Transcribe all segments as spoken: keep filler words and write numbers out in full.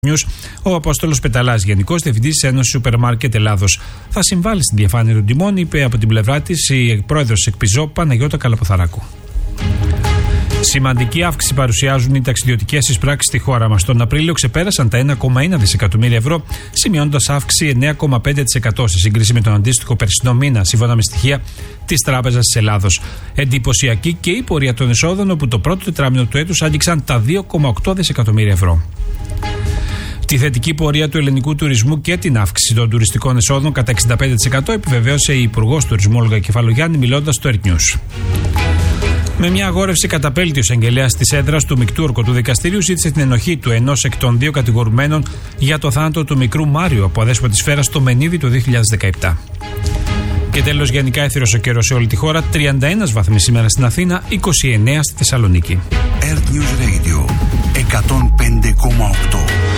Ο Απόστολος Πεταλάς, Γενικός Διευθυντής της Ένωσης Σούπερ Μάρκετ Ελλάδος. Θα συμβάλλει στην διαφάνεια των τιμών, είπε από την πλευρά της η πρόεδρος της ΕΚΠΙΖΟ, Παναγιώτα Καλαποθαράκου. Σημαντική αύξηση παρουσιάζουν οι ταξιδιωτικές εισπράξεις στη χώρα μας. Τον Απρίλιο ξεπέρασαν τα ένα κόμμα ένα δισεκατομμύρια ευρώ, σημειώνοντας αύξηση εννέα κόμμα πέντε τοις εκατό σε σύγκριση με τον αντίστοιχο περσινό μήνα, σύμφωνα με στοιχεία της Τράπεζας της Ελλάδος. Εντυπωσιακή και η πορεία των εσόδων, όπου το πρώτο τετράμινο του έτους άγγιξαν τα δύο κόμμα οκτώ δισεκατομμύρια ευρώ. Τη θετική πορεία του ελληνικού τουρισμού και την αύξηση των τουριστικών εσόδων κατά εξήντα πέντε τοις εκατό επιβεβαίωσε η Υπουργός Τουρισμού Όλγα Κεφαλογιάννη, μιλώντας στο Earth News. Με μια αγόρευση καταπέλτη, ο εισαγγελέας της έδρας του Μεικτού Ορκωτού Δικαστηρίου ζήτησε την ενοχή του ενός εκ των δύο κατηγορουμένων για το θάνατο του μικρού Μάριου από αδέσποτη σφαίρα στο Μενίδη το δύο χιλιάδες δεκαεπτά. Και τέλος, γενικά έθυρος ο καιρός σε όλη τη χώρα. τριάντα ένα βαθμοί σήμερα στην Αθήνα, είκοσι εννέα στη Θεσσαλονίκη. Earth News Radio εκατόν πέντε κόμμα οκτώ.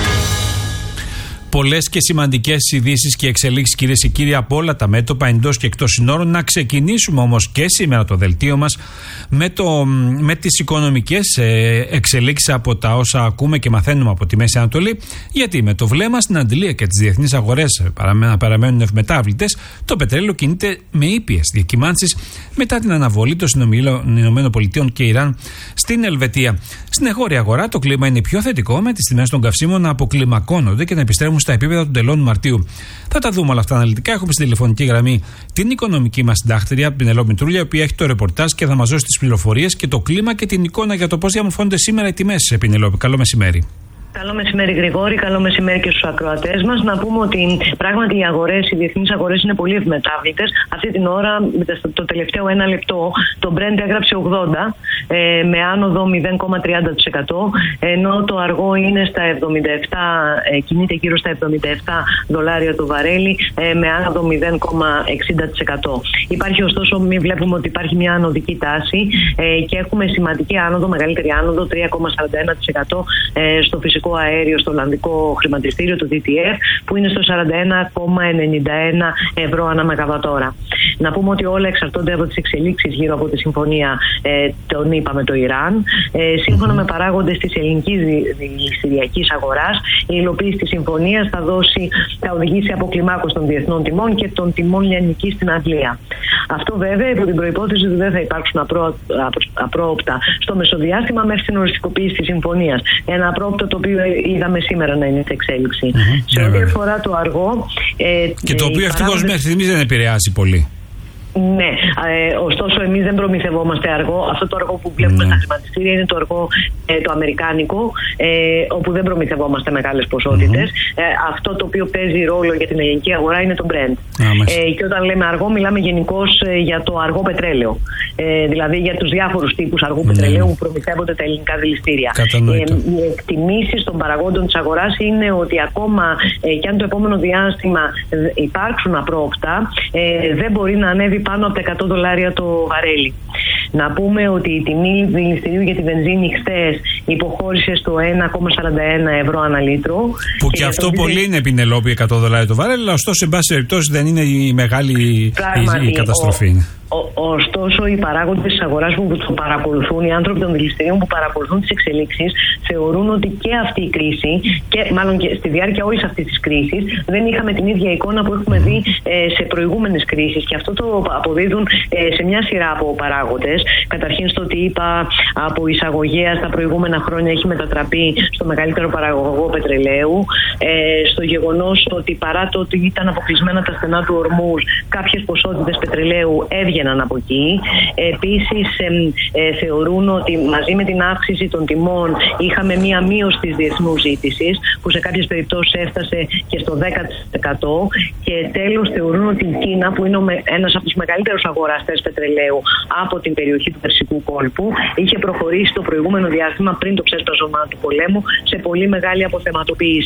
Πολλές και σημαντικές ειδήσεις και εξελίξεις, κυρίες και κύριοι, από όλα τα μέτωπα εντός και εκτός συνόρων. Να ξεκινήσουμε όμως και σήμερα το δελτίο μας με, το, με τις οικονομικές εξελίξεις από τα όσα ακούμε και μαθαίνουμε από τη Μέση Ανατολή. Γιατί με το βλέμμα στην αντιλία και τις διεθνείς αγορές να παραμένουν ευμετάβλητες, το πετρέλαιο κινείται με ήπιες διακυμάνσεις μετά την αναβολή των συνομιλίων ΗΠΑ και Ιράν στην Ελβετία. Στην εγχώρια αγορά το κλίμα είναι πιο θετικό, με τις τιμές των καυσίμων να αποκλιμακώνονται και να επιστρέφουν στα επίπεδα των τελών Μαρτίου. Θα τα δούμε όλα αυτά αναλυτικά. Έχουμε στην τηλεφωνική γραμμή την οικονομική μας συντάκτρια, Πινελόπη Μητρούλια, η οποία έχει το ρεπορτάζ και θα μας δώσει τις πληροφορίες και το κλίμα και την εικόνα για το πώς διαμορφώνονται σήμερα οι τιμές. Πινελόπη, καλό μεσημέρι. Καλό μεσημέρι, Γρηγόρη. Καλό μεσημέρι και στους ακροατές μας. Να πούμε ότι πράγματι οι αγορές, οι διεθνείς αγορές είναι πολύ ευμετάβλητες. Αυτή την ώρα, το τελευταίο ένα λεπτό, το Brent έγραψε ογδόντα ε, με άνοδο μηδέν κόμμα τριάντα τοις εκατό, ενώ το αργό είναι στα εβδομήντα επτά, ε, κινείται γύρω στα εβδομήντα επτά δολάρια το βαρέλι, ε, με άνοδο μηδέν κόμμα εξήντα τοις εκατό. Υπάρχει ωστόσο, μην βλέπουμε ότι υπάρχει μια ανωδική τάση ε, και έχουμε σημαντική άνοδο, μεγαλύτερη άνοδο, τρία κόμμα σαράντα ένα τοις εκατό ε, στο φυσικό αέριο, στο Ολλανδικό χρηματιστήριο, το ντι τι εφ, που είναι στο σαράντα ένα κόμμα ενενήντα ένα ευρώ ανά μεγαβατόρα. Να πούμε ότι όλα εξαρτώνται από τις εξελίξεις γύρω από τη συμφωνία ε, τον είπαμε το Ιράν. Ε, σύμφωνα με παράγοντες της ελληνικής δηληστηριακής αγοράς, η υλοποίηση της συμφωνίας θα, δώσει, θα οδηγήσει αποκλιμάκωση των διεθνών τιμών και των τιμών λιανικής στην Αγγλία. Αυτό βέβαια υπό την προϋπόθεση ότι δεν θα υπάρξουν απρό, απρόοπτα στο μεσοδιάστημα μέχρι την οριστικοποίηση της συμφωνίας. Ένα απρόοπτο το οποίο είδαμε σήμερα να είναι σε εξέλιξη. Mm-hmm. Σε ό,τι αφορά το αργό. Ε, και το οποίο ευτυχώς μέχρι στιγμής δεν επηρεάζει πολύ. Ναι, ε, ωστόσο εμείς δεν προμηθευόμαστε αργό. Αυτό το αργό που βλέπουμε ναι. στα χρηματιστήρια είναι το αργό ε, το αμερικάνικο, ε, όπου δεν προμηθευόμαστε μεγάλες ποσότητες. Mm-hmm. Ε, αυτό το οποίο παίζει ρόλο για την ελληνική αγορά είναι το Brent. Ah, ε, και όταν λέμε αργό, μιλάμε γενικώς ε, για το αργό πετρέλαιο. Ε, δηλαδή για τους διάφορους τύπους αργού mm-hmm. πετρελαίου που προμηθεύονται τα ελληνικά δηληστήρια. Ε, οι εκτιμήσεις των παραγόντων της αγοράς είναι ότι ακόμα ε, και αν το επόμενο διάστημα υπάρξουν απρόοπτα, ε, δεν μπορεί να ανέβει πάνω από τα εκατό δολάρια το βαρέλι. Να πούμε ότι η τιμή δηληστηρίου για τη βενζίνη χθες υποχώρησε στο ένα κόμμα σαράντα ένα ευρώ ανά λίτρο. Που και, και αυτό το... πολύ είναι, Πινελόπη, εκατό δολάρια το βαρέλι, αλλά ωστόσο, σε πάση περιπτώσει, δεν είναι η μεγάλη η, η καταστροφή. Ο, ο, ωστόσο, οι παράγοντες της αγοράς που το παρακολουθούν, οι άνθρωποι των δηληστηρίων που παρακολουθούν τις εξελίξεις, θεωρούν ότι και αυτή η κρίση, και μάλλον και στη διάρκεια όλης αυτής της κρίσης, δεν είχαμε την ίδια εικόνα που έχουμε δει ε, σε προηγούμενες κρίσεις. Και αυτό το αποδίδουν ε, σε μια σειρά από παράγοντες. Καταρχήν, στο ότι είπα από εισαγωγέα στα προηγούμενα χρόνια έχει μετατραπεί στο μεγαλύτερο παραγωγό πετρελαίου. Ε, στο γεγονός ότι παρά το ότι ήταν αποκλεισμένα τα στενά του ορμούς, κάποιες ποσότητες πετρελαίου έβγαιναν από εκεί. Επίσης, ε, ε, θεωρούν ότι μαζί με την αύξηση των τιμών είχαμε μία μείωση της διεθνούς ζήτησης, που σε κάποιες περιπτώσεις έφτασε και στο δέκα τοις εκατό. Και τέλος, θεωρούν ότι η Κίνα, που είναι ένας από τους μεγαλύτερους αγοραστές πετρελαίου από την περιοχή του Περσικού κόλπου, είχε προχωρήσει το προηγούμενο διάστημα πριν το ξέσπασμα του πολέμου σε πολύ μεγάλη αποθεματοποίηση. Mm.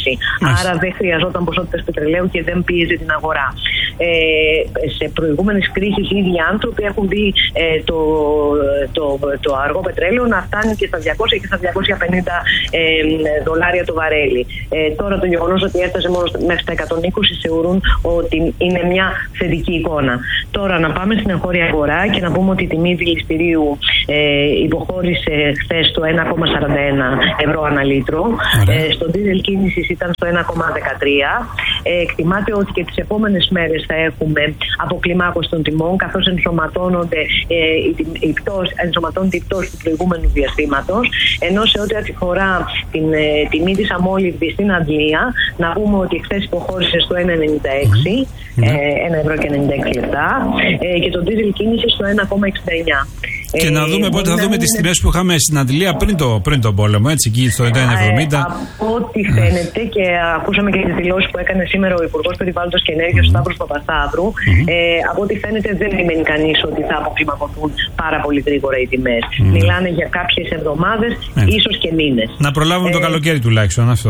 Μάλιστα. Άρα δεν χρειαζόταν ποσότητες πετρελαίου και δεν πίεζε την αγορά. Ε, σε προηγούμενες κρίσεις οι ίδιοι άνθρωποι έχουν δει ε, το, το, το αργό πετρέλαιο να φτάνει και στα διακόσια και στα διακόσια πενήντα ε, δολάρια το βαρέλι. Ε, τώρα το γεγονός ότι έφτασε μόνο μέχρι τα εκατόν είκοσι θεωρούν ότι είναι μια θετική εικόνα. Τώρα να πάμε στην εγχώρια αγορά και να πούμε ότι η τιμή δηληστηρίου ε, υποχώρησε χθες το ένα κόμμα σαράντα ένα ευρώ ανά λίτρο. Ε, στο δίζελ κίνησης ήταν στο ένα κόμμα δεκατρία. Ε, εκτιμάται ότι και τις επόμενες μέρες θα έχουμε αποκλιμάκωση των τιμών, καθώς ενσωματώνονται ε, η, η πτώση, ενσωματώνεται η πτώση του προηγούμενου διαστήματος. Ενώ σε ό,τι αφορά την ε, τιμή της αμόλυβδης στην Αγγλία, να πούμε ότι χθες υποχώρησε στο ένα ενενήντα έξι, mm. ε, ένα ευρώ και ενενήντα έξι λεπτά, ε, και το δίζελ κίνηση στο ένα κόμμα εξήντα εννιά. Και ε, να δούμε πότε θα δούμε είναι... τις τιμές που είχαμε στην Αντιλία πριν, το, πριν τον πόλεμο, έτσι, εκεί στο ένα εβδομήντα. Ε, από ό,τι φαίνεται, και ακούσαμε και τις δηλώσεις που έκανε σήμερα ο Υπουργός Περιβάλλοντος και Ενέργειας, mm-hmm. Σταύρος Παπασταύρου, mm-hmm. ε, από ό,τι φαίνεται δεν περιμένει κανείς ότι θα αποκλιμακωθούν πάρα πολύ γρήγορα οι τιμές. Mm-hmm. Μιλάνε για κάποιες εβδομάδες, mm-hmm. ίσως και μήνες. Να προλάβουμε ε, το καλοκαίρι τουλάχιστον αυτό.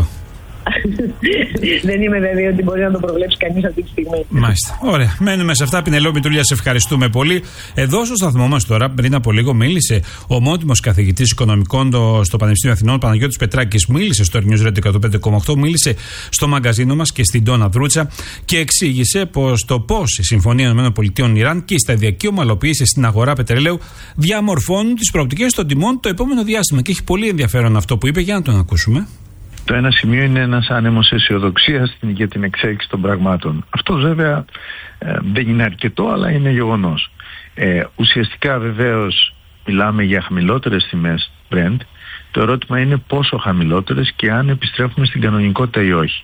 Δεν είμαι βέβαιη ότι μπορεί να το προβλέψει κανείς αυτή τη στιγμή. Μάλιστα. Ωραία. Μένουμε σε αυτά. Πινελόπη Τούλια, σε ευχαριστούμε πολύ. Εδώ στο σταθμό μας τώρα, πριν από λίγο, μίλησε ο ομότιμος καθηγητής οικονομικών στο Πανεπιστήμιο Αθηνών, Παναγιώτης Πετράκης. Μίλησε στο News Radio εκατόν πέντε κόμμα οκτώ, μίλησε στο μαγκαζίνο μας και στην Ντόνα Δρούτσα και εξήγησε πως το πώς η Συμφωνία ΗΠΑ Ιράν και η σταδιακή ομαλοποίηση στην αγορά πετρελαίου διαμορφώνουν τις προοπτικές των τιμών το επόμενο διάστημα. Και έχει πολύ ενδιαφέρον αυτό που είπε. Για να τον ακούσουμε. Το ένα σημείο είναι ένας άνεμος αισιοδοξίας για την εξέλιξη των πραγμάτων. Αυτό βέβαια ε, δεν είναι αρκετό, αλλά είναι γεγονός. Ε, ουσιαστικά βεβαίως μιλάμε για χαμηλότερες τιμές Brent. Το ερώτημα είναι πόσο χαμηλότερες και αν επιστρέφουμε στην κανονικότητα ή όχι.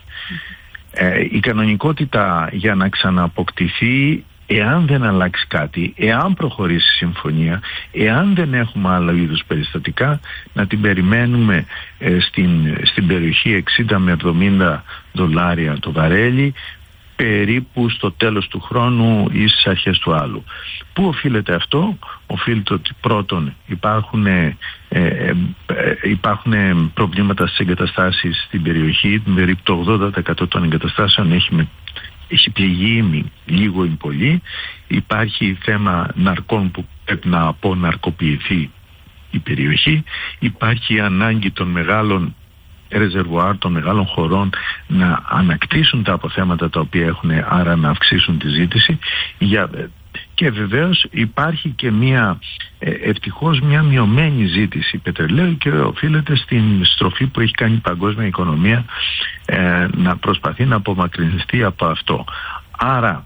Ε, η κανονικότητα για να ξανααποκτηθεί, εάν δεν αλλάξει κάτι, εάν προχωρήσει η συμφωνία, εάν δεν έχουμε άλλα είδους περιστατικά, να την περιμένουμε ε, στην, στην περιοχή εξήντα με εβδομήντα δολάρια το βαρέλι, περίπου στο τέλος του χρόνου ή στις αρχές του άλλου. Πού οφείλεται αυτό? Οφείλεται ότι πρώτον υπάρχουν, ε, ε, ε, υπάρχουν προβλήματα στις εγκαταστάσεις στην περιοχή, περίπου το ογδόντα τοις εκατό των εγκαταστάσεων έχει με Έχει πληγεί λίγο ή πολύ. Υπάρχει θέμα ναρκών που πρέπει να αποναρκοποιηθεί η περιοχή. Υπάρχει ανάγκη των μεγάλων ρεζερβουάρ, των μεγάλων χωρών να ανακτήσουν τα αποθέματα τα οποία έχουν, άρα να αυξήσουν τη ζήτηση. Για, και βεβαίως υπάρχει και μια, ευτυχώς μια μειωμένη ζήτηση πετρελαίου και οφείλεται στην στροφή που έχει κάνει η παγκόσμια οικονομία ε, να προσπαθεί να απομακρυνιστεί από αυτό. Άρα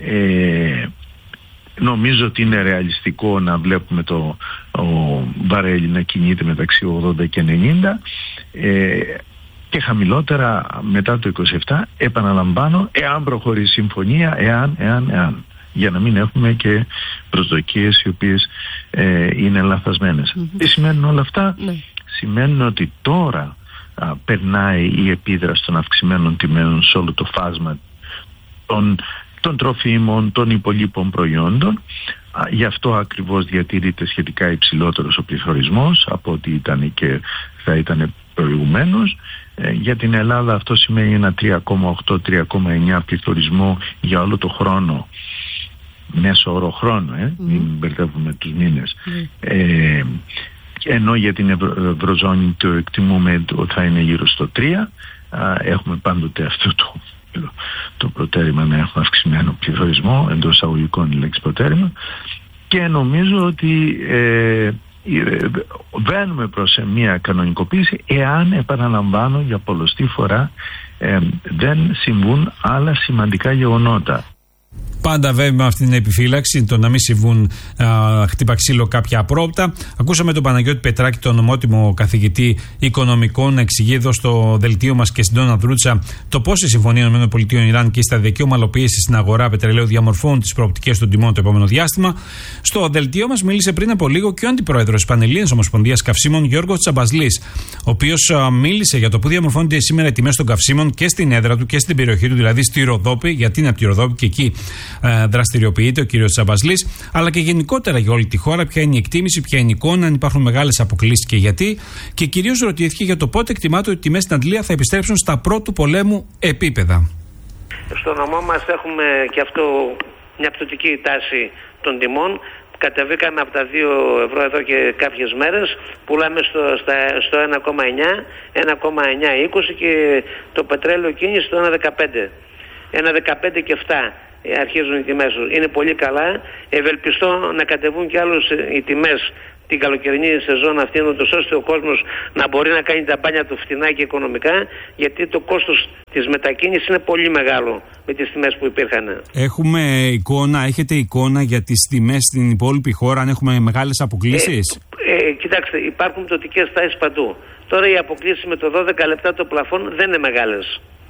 ε, νομίζω ότι είναι ρεαλιστικό να βλέπουμε το ο βαρέλι να κινείται μεταξύ ογδόντα και ενενήντα ε, και χαμηλότερα μετά το είκοσι επτά, επαναλαμβάνω, εάν προχωρήσει η συμφωνία, εάν, εάν, εάν. Για να μην έχουμε και προσδοκίες οι οποίες ε, είναι λαθασμένες. Mm-hmm. Τι σημαίνουν όλα αυτά? Mm-hmm. Σημαίνουν ότι τώρα α, περνάει η επίδραση των αυξημένων τιμών σε όλο το φάσμα των, των τροφίμων, των υπολείπων προϊόντων. Α, γι' αυτό ακριβώς διατηρείται σχετικά υψηλότερος ο πληθωρισμός από ό,τι ήταν και θα ήταν προηγουμένως. Ε, για την Ελλάδα αυτό σημαίνει ένα τρία κόμμα οκτώ με τρία κόμμα εννιά πληθωρισμό για όλο το χρόνο. Μέσο όρο χρόνο, ε, mm. μην μπερδεύουμε τους μήνες. Mm. Ε, ενώ για την Ευρω, Ευρωζώνη το εκτιμούμε ότι θα είναι γύρω στο τρία. Α, έχουμε πάντοτε αυτό το, το προτέρημα να έχουμε αυξημένο πληθωρισμό, εντός εισαγωγικών η λέξη προτέρημα, και νομίζω ότι ε, βαίνουμε προς μια κανονικοποίηση εάν, επαναλαμβάνω για πολλοστή φορά, ε, δεν συμβούν άλλα σημαντικά γεγονότα. Πάντα βέβαια με αυτή την επιφύλαξη, το να μην συμβούν χτύπα ξύλο κάποια απρόπτα. Ακούσαμε τον Παναγιώτη Πετράκη, τον ομότιμο καθηγητή οικονομικών, να εξηγεί εδώ στο δελτίο μας και στην Ντόνα Δρούτσα το πώς η Συμφωνία ΗΠΑ Ιράν και η σταδιακή ομαλοποίηση στην αγορά πετρελαίου διαμορφώνουν τις προοπτικές των τιμών το επόμενο διάστημα. Στο δελτίο μας μίλησε πριν από λίγο και ο αντιπρόεδρος της Πανελλήνιας Ομοσπονδίας Καυσίμων, Γιώργος Τσαμπασλής, ο οποίος μίλησε για το που διαμορφώνονται σήμερα οι τιμές των καυσίμων και στην έδρα του και στην περιοχή του, δηλαδή στη Ροδόπη, γιατί είναι από τη Ροδόπη και εκεί ε, δραστηριοποιείται, ο κύριος Τσαμπασλής, αλλά και γενικότερα για όλη τη χώρα. Ποια είναι η εκτίμηση, ποια είναι η εικόνα, αν υπάρχουν μεγάλες αποκλίσεις και γιατί. Και κυρίως ρωτήθηκε για το πότε εκτιμάται ότι οι τιμές στην Αντλία θα επιστρέψουν στα πρώτου πολέμου επίπεδα. Στο νομό μας έχουμε και αυτό μια πτωτική τάση των τιμών. Κατεβήκαμε από τα δύο ευρώ εδώ και κάποιες μέρες, πουλάμε στο, στα, στο ένα κόμμα εννιά, ένα κόμμα εννιά είκοσι και το πετρέλαιο κίνηση στο ένα κόμμα δεκαπέντε. ένα κόμμα δεκαπέντε και επτά αρχίζουν οι τιμές. Είναι πολύ καλά. Ευελπιστώ να κατεβούν κι άλλους οι τιμές την καλοκαιρινή σεζόν αυτή, ώστε ο κόσμος να μπορεί να κάνει τα μπάνια του φτηνά και οικονομικά, γιατί το κόστος της μετακίνησης είναι πολύ μεγάλο με τις τιμές που υπήρχαν. Έχουμε εικόνα, έχετε εικόνα για τις τιμές στην υπόλοιπη χώρα, αν έχουμε μεγάλες αποκλίσεις? Ε, ε, κοιτάξτε, υπάρχουν πτωτικές τάσεις παντού. Τώρα οι αποκλίσεις με το δώδεκα λεπτά το πλαφόν δεν είναι μεγάλες.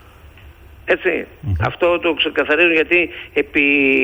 Έτσι, mm-hmm. Αυτό το ξεκαθαρίζω, γιατί επί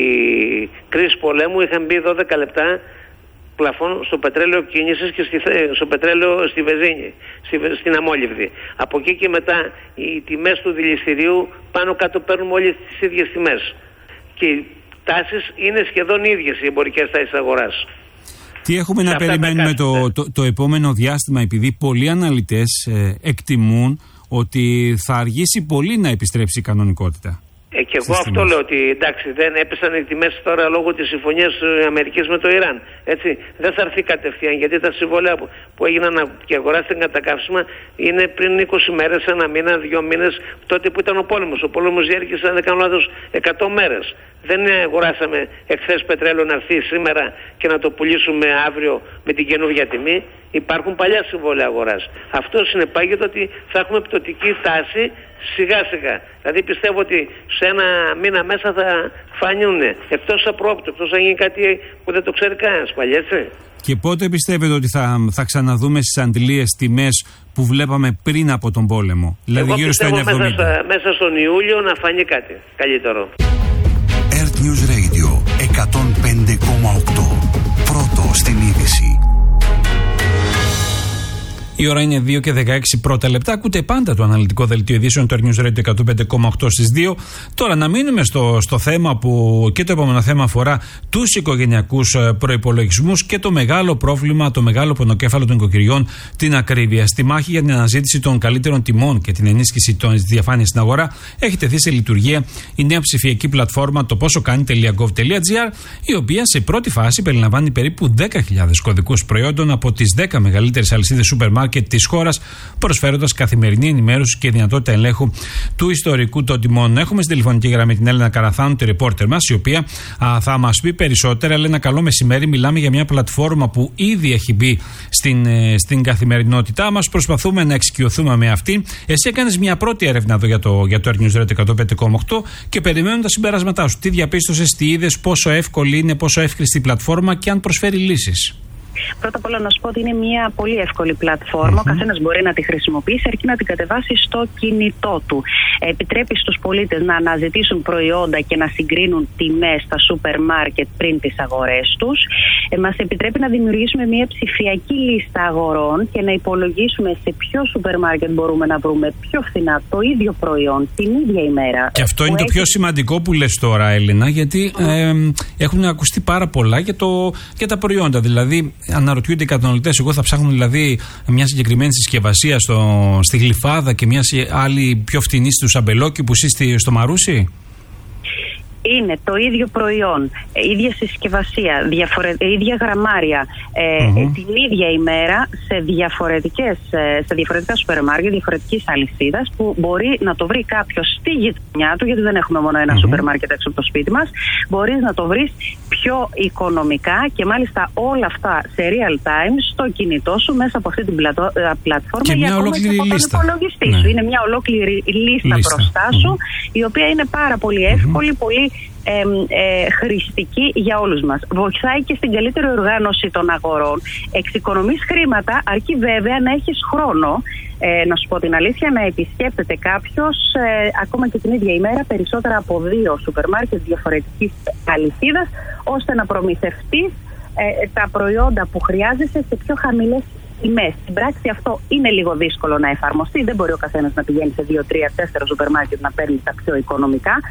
κρίση πολέμου είχαν μπει δώδεκα λεπτά πλαφόν στο πετρέλαιο κίνησης και στη, στο πετρέλαιο στη βενζίνη, στη, στην αμόλυβδη. Από εκεί και μετά οι τιμές του δηληστηρίου πάνω κάτω παίρνουμε όλες τις ίδιες τιμές. Και οι τάσεις είναι σχεδόν ίδιες, οι εμπορικές τάσεις αγοράς. Τι έχουμε σε να περιμένουμε το, το, το επόμενο διάστημα, επειδή πολλοί αναλυτές ε, εκτιμούν ότι θα αργήσει πολύ να επιστρέψει η κανονικότητα? Ε, και εγώ αυτό λέω, ότι εντάξει, δεν έπεσαν οι τιμές τώρα λόγω της συμφωνίας Αμερικής με το Ιράν. Έτσι, δεν θα έρθει κατευθείαν, γιατί τα συμβόλαια που, που έγιναν και αγοράστηκαν κατά καύσιμα είναι πριν είκοσι μέρες, ένα μήνα, δύο μήνες, τότε που ήταν ο πόλεμος. Ο πόλεμος διέρχησε, αν δεν κάνω λάθος, εκατό μέρες. Δεν αγοράσαμε εχθές πετρέλαιο να έρθει σήμερα και να το πουλήσουμε αύριο με την καινούργια τιμή. Υπάρχουν παλιά συμβόλαια αγοράς. Αυτό συνεπάγεται ότι θα έχουμε πτωτική τάση σιγά σιγά. Δηλαδή πιστεύω ότι σε ένα μήνα μέσα θα φανούν, εκτός απρόπτω, εκτός αν γίνει κάτι που δεν το ξέρει κανένας πάλι, έτσι. Και πότε πιστεύετε ότι θα, θα ξαναδούμε στις Αντλίες τιμές που βλέπαμε πριν από τον πόλεμο? Δηλαδή εγώ γύρω στο εννιά εβδομήντα. Μέσα, μέσα στον Ιούλιο να φανεί κάτι καλύτερο. Earth News Radio εκατόν πέντε κόμμα οκτώ. Πρώτο στην είδηση. Η ώρα είναι δύο και δεκαέξι πρώτα λεπτά. Ακούτε πάντα το αναλυτικό δελτίο ειδήσεων του Earth News Radio εκατόν πέντε κόμμα οκτώ στις δύο. Τώρα να μείνουμε στο, στο θέμα που και το επόμενο θέμα αφορά τους οικογενειακούς προϋπολογισμούς και το μεγάλο πρόβλημα, το μεγάλο πονοκέφαλο των οικοκυριών, την ακρίβεια. Στη μάχη για την αναζήτηση των καλύτερων τιμών και την ενίσχυση της διαφάνειας στην αγορά έχει τεθεί σε λειτουργία η νέα ψηφιακή πλατφόρμα το πόσο κάνει τελεία γκοβ τελεία τζι άρ, η οποία σε πρώτη φάση περιλαμβάνει περίπου δέκα χιλιάδες κωδικούς προϊόντων από τις δέκα μεγαλύτερες αλυσίδες σούπερ μάρκετ της χώρας, προσφέροντας καθημερινή ενημέρωση και δυνατότητα ελέγχου του ιστορικού των τιμών. Έχουμε στην τηλεφωνική γραμμή την Έλενα Καραθάνου, τη ρεπόρτερ μας, η οποία α, θα μας πει περισσότερα. Έλενα, καλό μεσημέρι. Μιλάμε για μια πλατφόρμα που ήδη έχει μπει στην, ε, στην καθημερινότητά μας. Προσπαθούμε να εξοικειωθούμε με αυτήν. Εσύ έκανες μια πρώτη έρευνα εδώ για το, για το Earth News Radio εκατόν πέντε κόμμα οκτώ και περιμένουν τα συμπεράσματά σου. Τι διαπίστωσες, τι είδες, πόσο εύκολη είναι, πόσο εύχρηστη η πλατφόρμα και αν προσφέρει λύσεις? Πρώτα απ' όλα να σου πω ότι είναι μια πολύ εύκολη πλατφόρμα. Mm-hmm. Ο καθένας μπορεί να τη χρησιμοποιήσει αρκεί να την κατεβάσει στο κινητό του. Επιτρέπει στους πολίτες να αναζητήσουν προϊόντα και να συγκρίνουν τιμές στα σούπερ μάρκετ πριν τις αγορές τους. Ε, μας επιτρέπει να δημιουργήσουμε μια ψηφιακή λίστα αγορών και να υπολογίσουμε σε ποιο σούπερ μάρκετ μπορούμε να βρούμε πιο φθηνά το ίδιο προϊόν την ίδια ημέρα. Και αυτό είναι το έχει... πιο σημαντικό που λες τώρα, Έλληνα, γιατί ε, έχουν ακουστεί πάρα πολλά για, το, για τα προϊόντα. Δηλαδή, αναρωτιούνται οι καταναλωτές, εγώ θα ψάχνω δηλαδή μια συγκεκριμένη συσκευασία στο, στη Γλυφάδα και μια άλλη πιο φθηνή στου Αμπελόκηπους ή στο Μαρούσι? Είναι το ίδιο προϊόν, ίδια συσκευασία, διαφορε... ίδια γραμμάρια, ε, mm-hmm. την ίδια ημέρα σε, διαφορετικές, σε διαφορετικά σούπερ μάρκετ, διαφορετικής αλυσίδας, που μπορεί να το βρει κάποιος στη γειτονιά του, γιατί δεν έχουμε μόνο ένα mm-hmm. σούπερ μάρκετ έξω από το σπίτι μας. Μπορείς να το βρεις πιο οικονομικά και μάλιστα όλα αυτά σε real time στο κινητό σου μέσα από αυτή την πλατο... πλατφόρμα και μια ολόκληρη λίστα. Ναι. Σου. Είναι μια ολόκληρη λίστα, λίστα. μπροστά σου, mm-hmm. η οποία είναι πάρα πολύ εύκολη, mm-hmm. πολύ Ε, ε, χρηστική για όλους μας. Βοηθάει και στην καλύτερη οργάνωση των αγορών. Εξοικονομείς χρήματα, αρκεί βέβαια να έχεις χρόνο, ε, να σου πω την αλήθεια, να επισκέπτεται κάποιος ε, ακόμα και την ίδια ημέρα περισσότερα από δύο σούπερ μάρκετ διαφορετικής αλυσίδας, ώστε να προμηθευτείς ε, τα προϊόντα που χρειάζεσαι σε πιο χαμηλές τιμές. Στην πράξη αυτό είναι λίγο δύσκολο να εφαρμοστεί. Δεν μπορεί ο καθένας να πηγαίνει σε δύο, τρία, τέσσερα σούπερ μάρκετ να παίρνει τα πιο οικονομικά.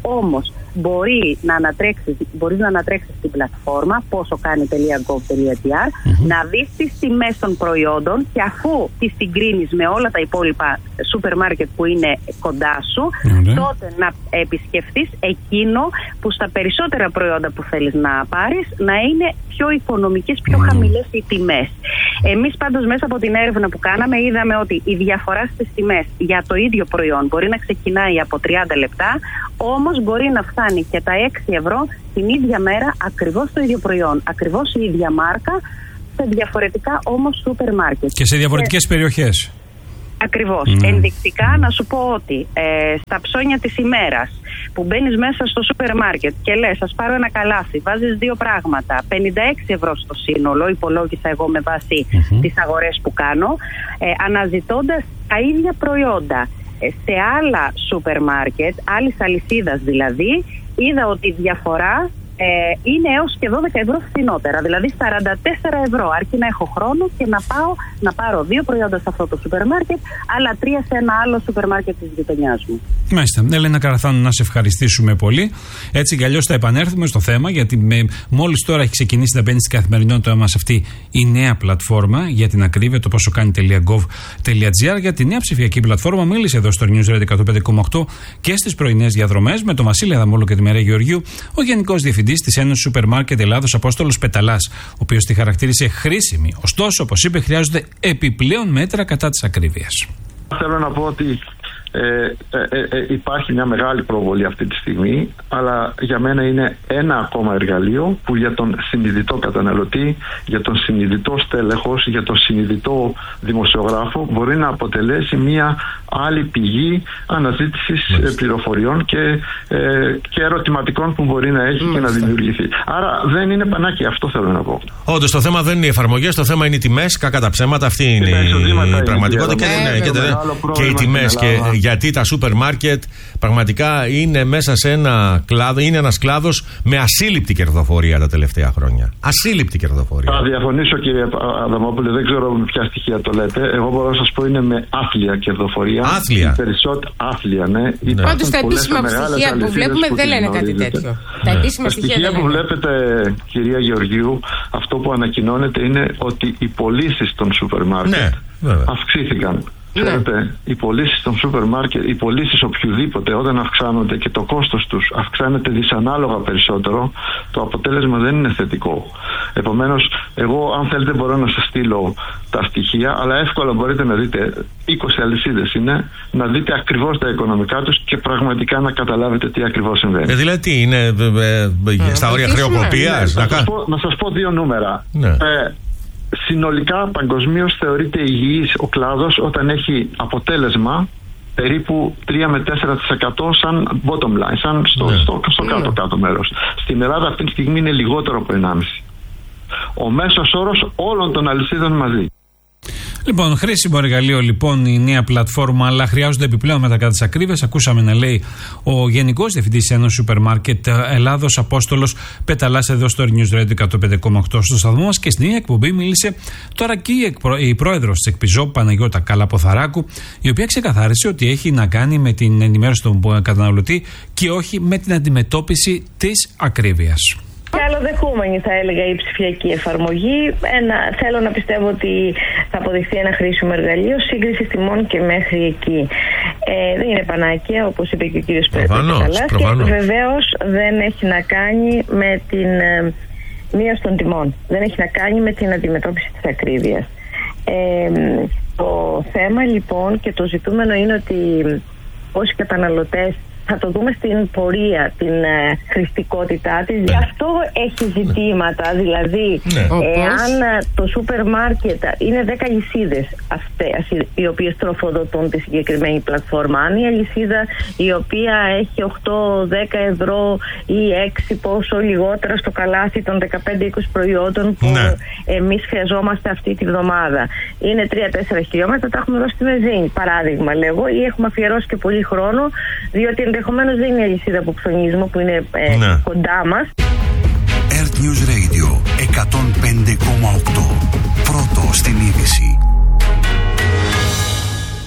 Όμως μπορεί να ανατρέξεις, μπορείς να ανατρέξεις στην πλατφόρμα ποσοκάνει.gov.gr, mm-hmm. να δεις τις τιμές των προϊόντων και αφού τις συγκρίνεις με όλα τα υπόλοιπα σούπερ μάρκετ που είναι κοντά σου, mm-hmm. τότε να επισκεφθείς εκείνο που στα περισσότερα προϊόντα που θέλεις να πάρεις να είναι πιο οικονομικές, πιο mm-hmm. χαμηλές οι τιμές. Εμείς πάντως μέσα από την έρευνα που κάναμε είδαμε ότι η διαφορά στις τιμές για το ίδιο προϊόν μπορεί να ξεκινάει από τριάντα λεπτά, όμως μπορεί να φτάνει και τα έξι ευρώ την ίδια μέρα, ακριβώς το ίδιο προϊόν, ακριβώς η ίδια μάρκα, σε διαφορετικά όμως σούπερ μάρκετ. Και σε διαφορετικές και... περιοχές. Ακριβώς. Mm. Ενδεικτικά να σου πω ότι ε, στα ψώνια της ημέρας που μπαίνεις μέσα στο σούπερ μάρκετ και λες ας πάρω ένα καλάθι, βάζεις δύο πράγματα, πενήντα έξι ευρώ στο σύνολο, υπολόγισα εγώ με βάση mm-hmm. τις αγορές που κάνω, ε, αναζητώντας τα ίδια προϊόντα ε, σε άλλα σούπερ μάρκετ, άλλης αλυσίδας δηλαδή, είδα ότι η διαφορά Ε, είναι έως και δώδεκα ευρώ φθηνότερα, δηλαδή σαράντα τέσσερα ευρώ, αρκεί να έχω χρόνο και να πάω να πάρω δύο προϊόντα σε αυτό το σούπερ μάρκετ, άλλα τρία σε ένα άλλο σούπερ μάρκετ της γειτονιάς μου. Μάλιστα. Έλενα Καραθάνου, να σε ευχαριστήσουμε πολύ. Έτσι κι αλλιώς θα επανέλθουμε στο θέμα, γιατί με, μόλις τώρα έχει ξεκινήσει να μπαίνει στην καθημερινότητά μας αυτή η νέα πλατφόρμα για την ακρίβεια, το ποσοκάνει.gov.gr, για τη νέα ψηφιακή πλατφόρμα. Μίλησε εδώ στο News Radio εκατόν πέντε κόμμα οκτώ και στις πρωινές διαδρομές με τον Βασίλη Αδαμόλο και τη Μαρία Γεωργίου, ο Γενικός Διευθυντής της Ένωσης Σούπερ Μάρκετ Ελλάδος, Απόστολος Πεταλάς, ο οποίος τη χαρακτήρισε χρήσιμη. Ωστόσο, όπως είπε, χρειάζονται επιπλέον μέτρα κατά της ακρίβειας. Θέλω να πω ότι ε, ε, ε, ε, υπάρχει μια μεγάλη προβολή αυτή τη στιγμή, αλλά για μένα είναι ένα ακόμα εργαλείο που για τον συνειδητό καταναλωτή, για τον συνειδητό στέλεχος, για τον συνειδητό δημοσιογράφο μπορεί να αποτελέσει μια άλλη πηγή αναζήτησης ε, πληροφοριών και, ε, και ερωτηματικών που μπορεί να έχει mm. και να δημιουργηθεί. Άρα δεν είναι πανάκι, αυτό θέλω να πω. Όντως το θέμα δεν είναι οι εφαρμογές, το θέμα είναι οι τιμές, κακά τα ψέματα, αυτή είναι η πραγματικότητα και, ε, και, και οι τιμές. Και γιατί τα σούπερ μάρκετ πραγματικά είναι μέσα σε ένα κλάδο, είναι ένας κλάδος με ασύλληπτη κερδοφορία τα τελευταία χρόνια. Ασύλληπτη κερδοφορία. Θα διαφωνήσω, κύριε Αδαμόπουλε, δεν ξέρω με ποια στοιχεία το λέτε. Εγώ μπορώ να σας πω είναι με άθλια κερδοφορία. Άθλια. Περισσότερο άθλια, ναι. ναι. Πάντως τα επίσημα στοιχεία που βλέπουμε που δεν λένε κάτι τέτοιο. Ναι. Τα επίσημα τα στοιχεία, στοιχεία που βλέπετε, κυρία Γεωργίου, αυτό που ανακοινώνεται είναι ότι οι πωλήσεις των σούπερ μάρκετ ναι, αυξήθηκαν. Ξέρετε, ναι. οι πωλήσεις των σούπερ μάρκετ, οι πωλήσεις οποιοδήποτε όταν αυξάνονται και το κόστος τους αυξάνεται δυσανάλογα περισσότερο, το αποτέλεσμα δεν είναι θετικό. Επομένως, εγώ αν θέλετε μπορώ να σας στείλω τα στοιχεία, αλλά εύκολα μπορείτε να δείτε, είκοσι αλυσίδες είναι, να δείτε ακριβώς τα οικονομικά τους και πραγματικά να καταλάβετε τι ακριβώς συμβαίνει. Ε, δηλαδή τι είναι, ε, ε, στα όρια χρεοκοπίας? Ναι, να, σας πω, να σας πω δύο νούμερα. Ναι. Ε, Συνολικά παγκοσμίως θεωρείται υγιής ο κλάδος όταν έχει αποτέλεσμα περίπου τρία με τέσσερα τοις εκατό σαν bottom line, σαν στο, yeah. στο, στο κάτω-κάτω yeah. μέρος. Στην Ελλάδα αυτή τη στιγμή είναι λιγότερο από ενάμιση τοις εκατό. Ο μέσος όρος όλων των αλυσίδων μαζί. Λοιπόν, χρήσιμο εργαλείο λοιπόν η νέα πλατφόρμα, αλλά χρειάζονται επιπλέον μέτρα κατά της ακρίβειας. Ακούσαμε να λέει ο Γενικός Διευθυντής της Ένωσης Σούπερ Μάρκετ Ελλάδος, Απόστολος Πεταλάς, εδώ στο News Radio εκατόν πέντε κόμμα οκτώ στο σταθμό μας. Και στην ίδια εκπομπή μίλησε τώρα και η, εκπρο... η πρόεδρος της Εκπιζόπ, Παναγιώτα Καλαποθαράκου, η οποία ξεκαθάρισε ότι έχει να κάνει με την ενημέρωση των καταναλωτή και όχι με την αντιμετώπιση της ακρίβειας. Καλοδεχούμενη θα έλεγα η ψηφιακή εφαρμογή. Ένα, θέλω να πιστεύω ότι θα αποδειχθεί ένα χρήσιμο εργαλείο σύγκριση τιμών και μέχρι εκεί. Ε, δεν είναι πανάκια, όπως είπε και ο κύριος Πεταλάς, και βεβαίως δεν έχει να κάνει με την ε, μείωση των τιμών. Δεν έχει να κάνει με την αντιμετώπιση της ακρίβειας. Ε, το θέμα λοιπόν και το ζητούμενο είναι ότι όσοι καταναλωτές θα το δούμε στην πορεία, την ε, χρηστικότητά της. Γι' αυτό έχει ζητήματα. Δηλαδή, ναι. εάν το σούπερ μάρκετ είναι δέκα αλυσίδες αυτές οι οποίες τροφοδοτούν τη συγκεκριμένη πλατφόρμα, αν η αλυσίδα η οποία έχει οκτώ δέκα ευρώ ή έξι πόσο λιγότερα στο καλάθι των δεκαπέντε είκοσι προϊόντων που ναι. εμείς χρειαζόμαστε αυτή τη βδομάδα, είναι τρία τέσσερα χιλιόμετρα, τα έχουμε δώσει στη βενζίνη, παράδειγμα λέγω, ή έχουμε αφιερώσει και πολύ χρόνο, διότι ενδεχομένως δεν είναι η αλυσίδα που ψωνίζουμε, που είναι ε, ναι. κοντά μας. Earth News Radio εκατόν πέντε κόμμα οκτώ. Πρώτο στην είδηση.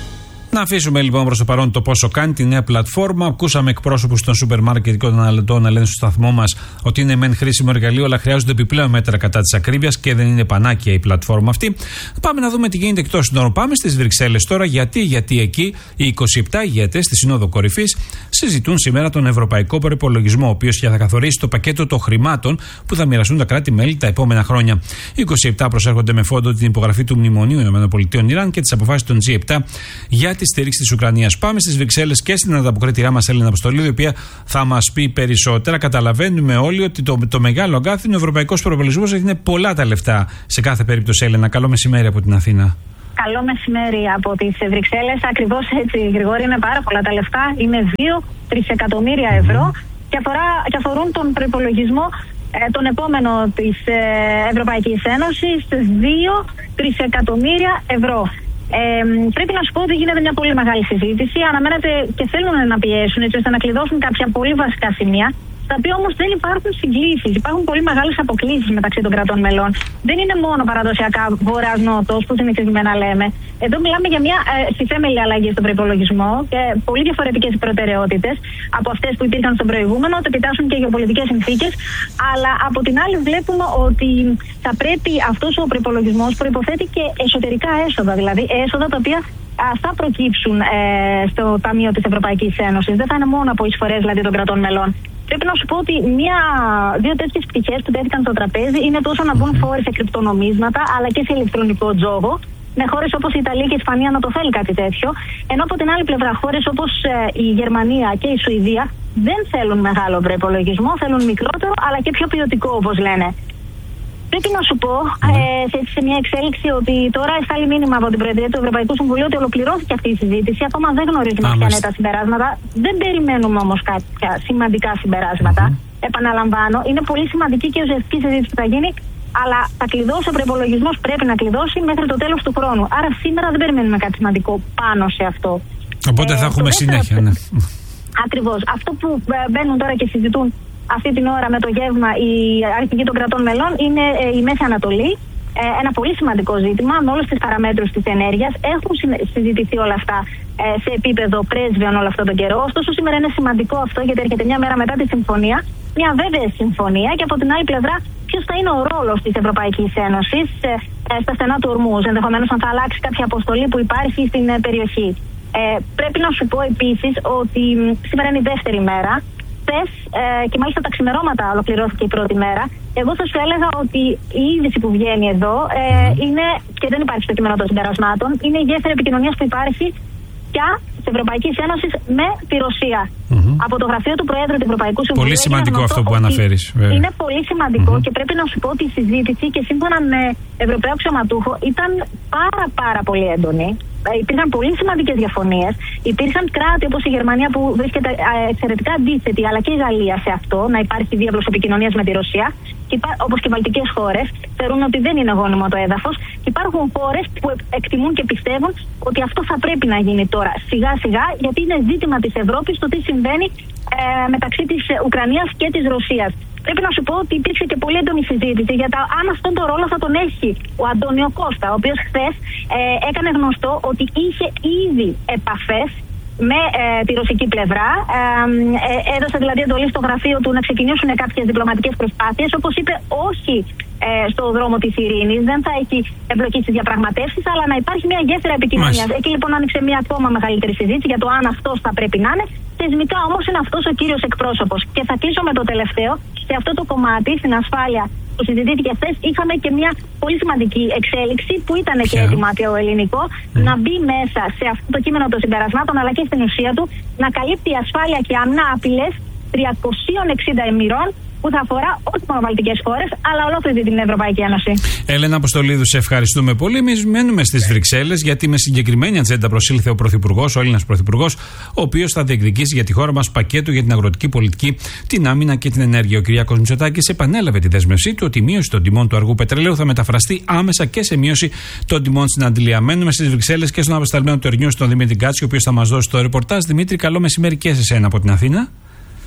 Να αφήσουμε λοιπόν προς το παρόν το πόσο κάνει τη νέα πλατφόρμα. Ακούσαμε εκπρόσωπους των σούπερ μάρκετ και των αναλυτών να λένε στο σταθμό μας ότι είναι μεν χρήσιμο εργαλείο, αλλά χρειάζονται επιπλέον μέτρα κατά της ακρίβειας και δεν είναι πανάκια η πλατφόρμα αυτή. Πάμε να δούμε τι γίνεται εκτός συνόρων. Πάμε στις Βρυξέλλες τώρα. Γιατί, γιατί εκεί οι είκοσι επτά ηγέτες στη Σύνοδο Κορυφής συζητούν σήμερα τον Ευρωπαϊκό Προϋπολογισμό, ο οποίος θα καθορίσει το πακέτο των χρημάτων που θα μοιραστούν τα κράτη-μέλη τα επόμενα χρόνια. Οι είκοσι επτά προσέρχονται με φόντο την υπογραφή του Μνημονίου ΗΠΑ Ιράν και τις αποφάσεις των τζι επτά για τη στήριξη της Ουκρανίας. Πάμε στις Βρυξέλλες και στην ανταποκρίτηριά μας Έλληνα Αποστολίδου, η οποία θα μας πει περισσότερα. Καταλαβαίνουμε όλοι ότι το, το μεγάλο αγκάθι είναι ο ευρωπαϊκός προϋπολογισμός, γιατί είναι πολλά τα λεφτά σε κάθε περίπτωση. Έλληνα, καλό μεσημέρι από την Αθήνα. Καλό μεσημέρι από τις Βρυξέλλες. Ακριβώς έτσι, Γρηγόρη, είναι πάρα πολλά τα λεφτά. Είναι δύο τρισεκατομμύρια ευρώ mm-hmm. και, αφορά, και αφορούν τον προϋπολογισμό ε, τον επόμενο της ε, Ευρωπαϊκής Ένωσης, δύο τρισεκατομμύρια ευρώ. Ε, πρέπει να σου πω ότι γίνεται μια πολύ μεγάλη συζήτηση. Αναμένεται και θέλουν να πιέσουν έτσι ώστε να κλειδώσουν κάποια πολύ βασικά σημεία, στα οποία όμως δεν υπάρχουν συγκλήσεις. Υπάρχουν πολύ μεγάλες αποκλίσεις μεταξύ των κρατών μελών. Δεν είναι μόνο παραδοσιακά βορράς-νότος που συνηθισμένα λέμε. Εδώ μιλάμε για μια ε, συστέμελη αλλαγή στον προϋπολογισμό και πολύ διαφορετικές προτεραιότητες από αυτές που υπήρχαν στον προηγούμενο, ότι επιτάσσουν και γεωπολιτικές συνθήκες. Αλλά από την άλλη βλέπουμε ότι θα πρέπει αυτός ο προϋπολογισμός προϋποθέτει και εσωτερικά έσοδα, δηλαδή έσοδα τα οποία α, θα προκύψουν ε, στο Ταμείο της Ευρωπαϊκής Ένωσης. Δεν θα είναι μόνο από εισφορές δηλαδή των κρατών μελών. Πρέπει να σου πω ότι μία, δύο τέτοιες πτυχές που τέθηκαν στο τραπέζι είναι τόσο να μπουν φόροι σε κρυπτονομίσματα αλλά και σε ηλεκτρονικό τζόγο, με χώρες όπως η Ιταλία και η Ισπανία να το θέλει κάτι τέτοιο, ενώ από την άλλη πλευρά χώρες όπως ε, η Γερμανία και η Σουηδία δεν θέλουν μεγάλο προϋπολογισμό, θέλουν μικρότερο αλλά και πιο ποιοτικό, όπως λένε. Πρέπει να σου πω ε, σε, σε μια εξέλιξη ότι τώρα εστάλει μήνυμα από την Προεδρία του Ευρωπαϊκού Συμβουλίου ότι ολοκληρώθηκε αυτή η συζήτηση. Ακόμα δεν γνωρίζουμε ποια είναι τα συμπεράσματα. Δεν περιμένουμε όμως κάποια σημαντικά συμπεράσματα. Mm-hmm. Επαναλαμβάνω, είναι πολύ σημαντική και ουσιαστική συζήτηση που θα γίνει, αλλά θα κλειδώσει ο προϋπολογισμός, πρέπει να κλειδώσει μέχρι το τέλος του χρόνου. Άρα σήμερα δεν περιμένουμε κάτι σημαντικό πάνω σε αυτό. Οπότε ε, θα έχουμε συνέχεια. Ναι. Ακριβώς. Αυτό που μπαίνουν τώρα και συζητούν αυτή την ώρα με το γεύμα οι αρχηγοί των κρατών μελών είναι η Μέση Ανατολή. Ένα πολύ σημαντικό ζήτημα με όλες τις παραμέτρους της ενέργειας. Έχουν συζητηθεί όλα αυτά σε επίπεδο πρέσβεων όλο αυτόν τον καιρό. Ωστόσο, σήμερα είναι σημαντικό αυτό γιατί έρχεται μια μέρα μετά τη συμφωνία. Μια βέβαιη συμφωνία και από την άλλη πλευρά, ποιος θα είναι ο ρόλος της Ευρωπαϊκής Ένωσης στα στενά του Ορμούζ. Ενδεχομένως, αν θα αλλάξει κάποια αποστολή που υπάρχει στην περιοχή. Ε, πρέπει να σου πω επίσης ότι σήμερα είναι η δεύτερη μέρα. Χθες, ε, και μάλιστα τα ξημερώματα ολοκληρώθηκε η πρώτη μέρα. Εγώ θα σου έλεγα ότι η είδηση που βγαίνει εδώ ε, είναι, και δεν υπάρχει στο κείμενο των συμπερασμάτων, είναι η γέφυρα επικοινωνίας που υπάρχει πια της Ευρωπαϊκής Ένωσης με τη Ρωσία. Mm-hmm. Από το γραφείο του Προέδρου του Ευρωπαϊκού Συμβουλίου. Πολύ σημαντικό αυτό που αναφέρεις. Βέβαια. Είναι πολύ σημαντικό mm-hmm. και πρέπει να σου πω ότι η συζήτηση και σύμφωνα με Ευρωπαίο αξιωματούχο ήταν πάρα πάρα πολύ έντονη. Υπήρχαν πολύ σημαντικές διαφωνίες. Υπήρχαν κράτη όπως η Γερμανία που βρίσκεται εξαιρετικά αντίθετη, αλλά και η Γαλλία σε αυτό, να υπάρχει διάβλος επικοινωνίας με τη Ρωσία, όπως και οι βαλτικές χώρες θεωρούν ότι δεν είναι γόνιμο το έδαφος. Υπάρχουν χώρες που εκτιμούν και πιστεύουν ότι αυτό θα πρέπει να γίνει τώρα σιγά σιγά, γιατί είναι ζήτημα της Ευρώπης το τι συμβαίνει ε, μεταξύ της Ουκρανίας και της Ρωσίας. Πρέπει να σου πω ότι υπήρξε και πολύ έντονη συζήτηση για τα αν αυτόν τον ρόλο θα τον έχει ο Αντώνιο Κώστα, ο οποίος χθες ε, έκανε γνωστό ότι είχε ήδη επαφές με ε, τη ρωσική πλευρά. Ε, ε, έδωσε δηλαδή εντολή στο γραφείο του να ξεκινήσουν κάποιες διπλωματικές προσπάθειες. Όπως είπε, όχι ε, στο δρόμο της ειρήνης, δεν θα έχει εμπλοκή στις διαπραγματεύσεις, αλλά να υπάρχει μια γέφυρα επικοινωνίας. Εκεί λοιπόν άνοιξε μια ακόμα μεγαλύτερη συζήτηση για το αν αυτός θα πρέπει να είναι. Θεσμικά όμως είναι αυτός ο κύριος εκπρόσωπος. Και θα κλείσω με το τελευταίο. Σε αυτό το κομμάτι, στην ασφάλεια που συζητήθηκε χθες, είχαμε και μια πολύ σημαντική εξέλιξη που ήταν και έτοιμα και ο ελληνικό mm. να μπει μέσα σε αυτό το κείμενο των συμπερασμάτων, αλλά και στην ουσία του να καλύπτει ασφάλεια και άμυνα απειλές τριακόσιων εξήντα ημερών, που θα αφορά όχι μόνο βαλτικές χώρες, αλλά ολόκληρη την Ευρωπαϊκή Ένωση. Έλενα Αποστολίδου, σε ευχαριστούμε πολύ. Εμείς μένουμε στις Βρυξέλλες, γιατί με συγκεκριμένη ατζέντα προσήλθε ο Πρωθυπουργός, ο Έλληνας Πρωθυπουργός, ο οποίος θα διεκδικήσει για τη χώρα μας πακέτο για την αγροτική πολιτική, την άμυνα και την ενέργεια. Ο Κυριάκος Μητσοτάκης επανέλαβε τη δέσμευσή του ότι η μείωση των τιμών του αργού πετρελαίου θα μεταφραστεί άμεσα και σε μείωση των τιμών στην Αντλία. Μένουμε στις Βρυξέλλες και στον απεσταλμένο του Ερνιού, στον Δημήτρη Γκάτσι, ο οποίος θα μας δώσει το ρεπορτάζ. Δημήτρη, καλό μεσημέρι και σε εσένα από την Αθήνα.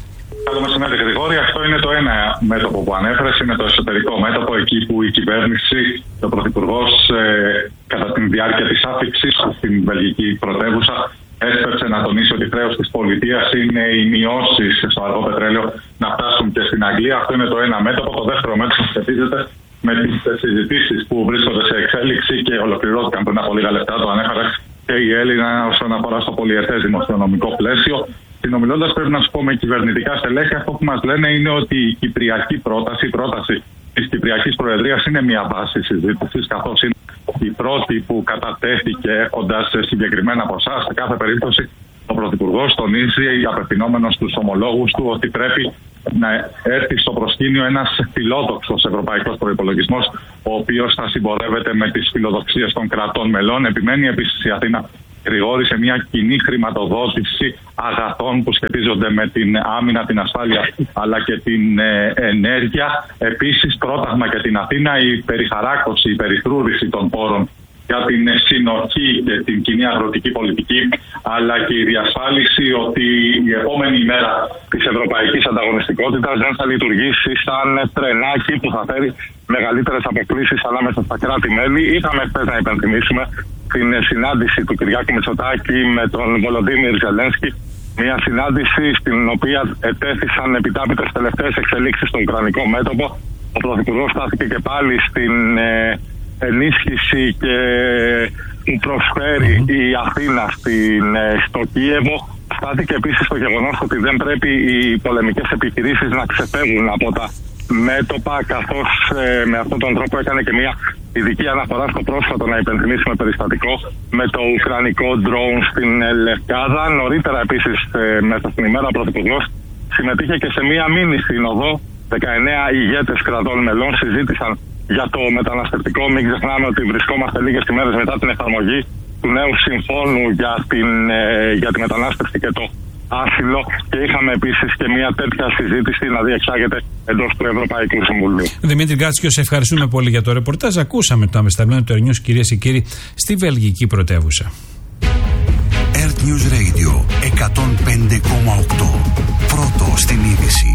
Καλό μεσημέρι, Γρηγόρη. Αυτό είναι το ένα μέτωπο που ανέφερες, είναι το εσωτερικό μέτωπο, εκεί που η κυβέρνηση, ο Πρωθυπουργός, ε, κατά τη διάρκεια της άφηξης στην βελγική πρωτεύουσα, έσπευσε να τονίσει ότι χρέος της πολιτείας είναι οι μειώσεις στο αργό πετρέλαιο να φτάσουν και στην Αγγλία. Αυτό είναι το ένα μέτωπο. Το δεύτερο μέτωπο σχετίζεται με τις συζητήσεις που βρίσκονται σε εξέλιξη και ολοκληρώθηκαν πριν από λίγα λεπτά. Το ανέφερε και η Έλληνα όσον αφορά στο πολυετές δημοσιονομικό πλαίσιο. Συνομιλώντας, πρέπει να σου πω, με κυβερνητικά στελέχη, αυτό που μας λένε είναι ότι η κυπριακή πρόταση, η πρόταση της Κυπριακής Προεδρίας είναι μια βάση συζήτησης, καθώς είναι η πρώτη που κατατέθηκε έχοντας συγκεκριμένα ποσά. Σε κάθε περίπτωση, ο Πρωθυπουργός τονίζει, απευθυνόμενος στους ομολόγους του, ότι πρέπει να έρθει στο προσκήνιο ένας φιλόδοξος ευρωπαϊκός προϋπολογισμός, ο οποίος θα συμπορεύεται με τις φιλοδοξίες των κρατών μελών. Επιμένει επίσης η Αθήνα, Γρηγόρη, σε μια κοινή χρηματοδότηση αγαθών που σχετίζονται με την άμυνα, την ασφάλεια αλλά και την ε, ενέργεια. Επίσης, πρόταγμα για την Αθήνα η περιχαράκωση, η περιφρούρηση των πόρων για την συνοχή και την κοινή αγροτική πολιτική, αλλά και η διασφάλιση ότι η επόμενη ημέρα της ευρωπαϊκής ανταγωνιστικότητας δεν θα λειτουργήσει σαν τρενάκι που θα φέρει μεγαλύτερες αποκλίσεις ανάμεσα στα κράτη-μέλη. Είχαμε χθες να υπενθυμίσουμε την συνάντηση του Κυριάκου Μητσοτάκη με τον Βολοντίμιρ Ζελένσκι, μια συνάντηση στην οποία ετέθησαν επιτάπητες τελευταίες εξελίξεις στο ουκρανικό μέτωπο. Ο Πρωθυπουργός στάθηκε και πάλι στην ε, ενίσχυση και που προσφέρει η Αθήνα στην, ε, στο Κίεβο. Στάθηκε επίσης στο γεγονός ότι δεν πρέπει οι πολεμικές επιχειρήσεις να ξεφεύγουν από τα μέτωπα, καθώς ε, με αυτόν τον τρόπο έκανε και μια ειδική αναφορά στο πρόσφατο, να υπενθυμίσουμε, περιστατικό με το ουκρανικό drone στην Λευκάδα. Νωρίτερα επίσης ε, μέσα στην ημέρα ο Πρωθυπουργός συμμετείχε και σε μια μίνι σύνοδο. δεκαεννέα ηγέτες κρατών μελών συζήτησαν για το μεταναστευτικό. Μην ξεχνάμε ότι βρισκόμαστε λίγες ημέρες μετά την εφαρμογή του νέου συμφώνου για, την, ε, για τη μετανάστευση και το άσυλο, και είχαμε επίσης και μια τέτοια συζήτηση να διεξάγεται εντός του Ευρωπαϊκού Συμβουλίου. Δημήτρη Γκάτσιο, σε ευχαριστούμε πολύ για το ρεπορτάζ. Ακούσαμε το αμεσταλμένο του Air News, κυρίες και κύριοι, στη βελγική πρωτεύουσα. Air News Radio εκατόν πέντε κόμμα οκτώ. Πρώτο στην είδηση.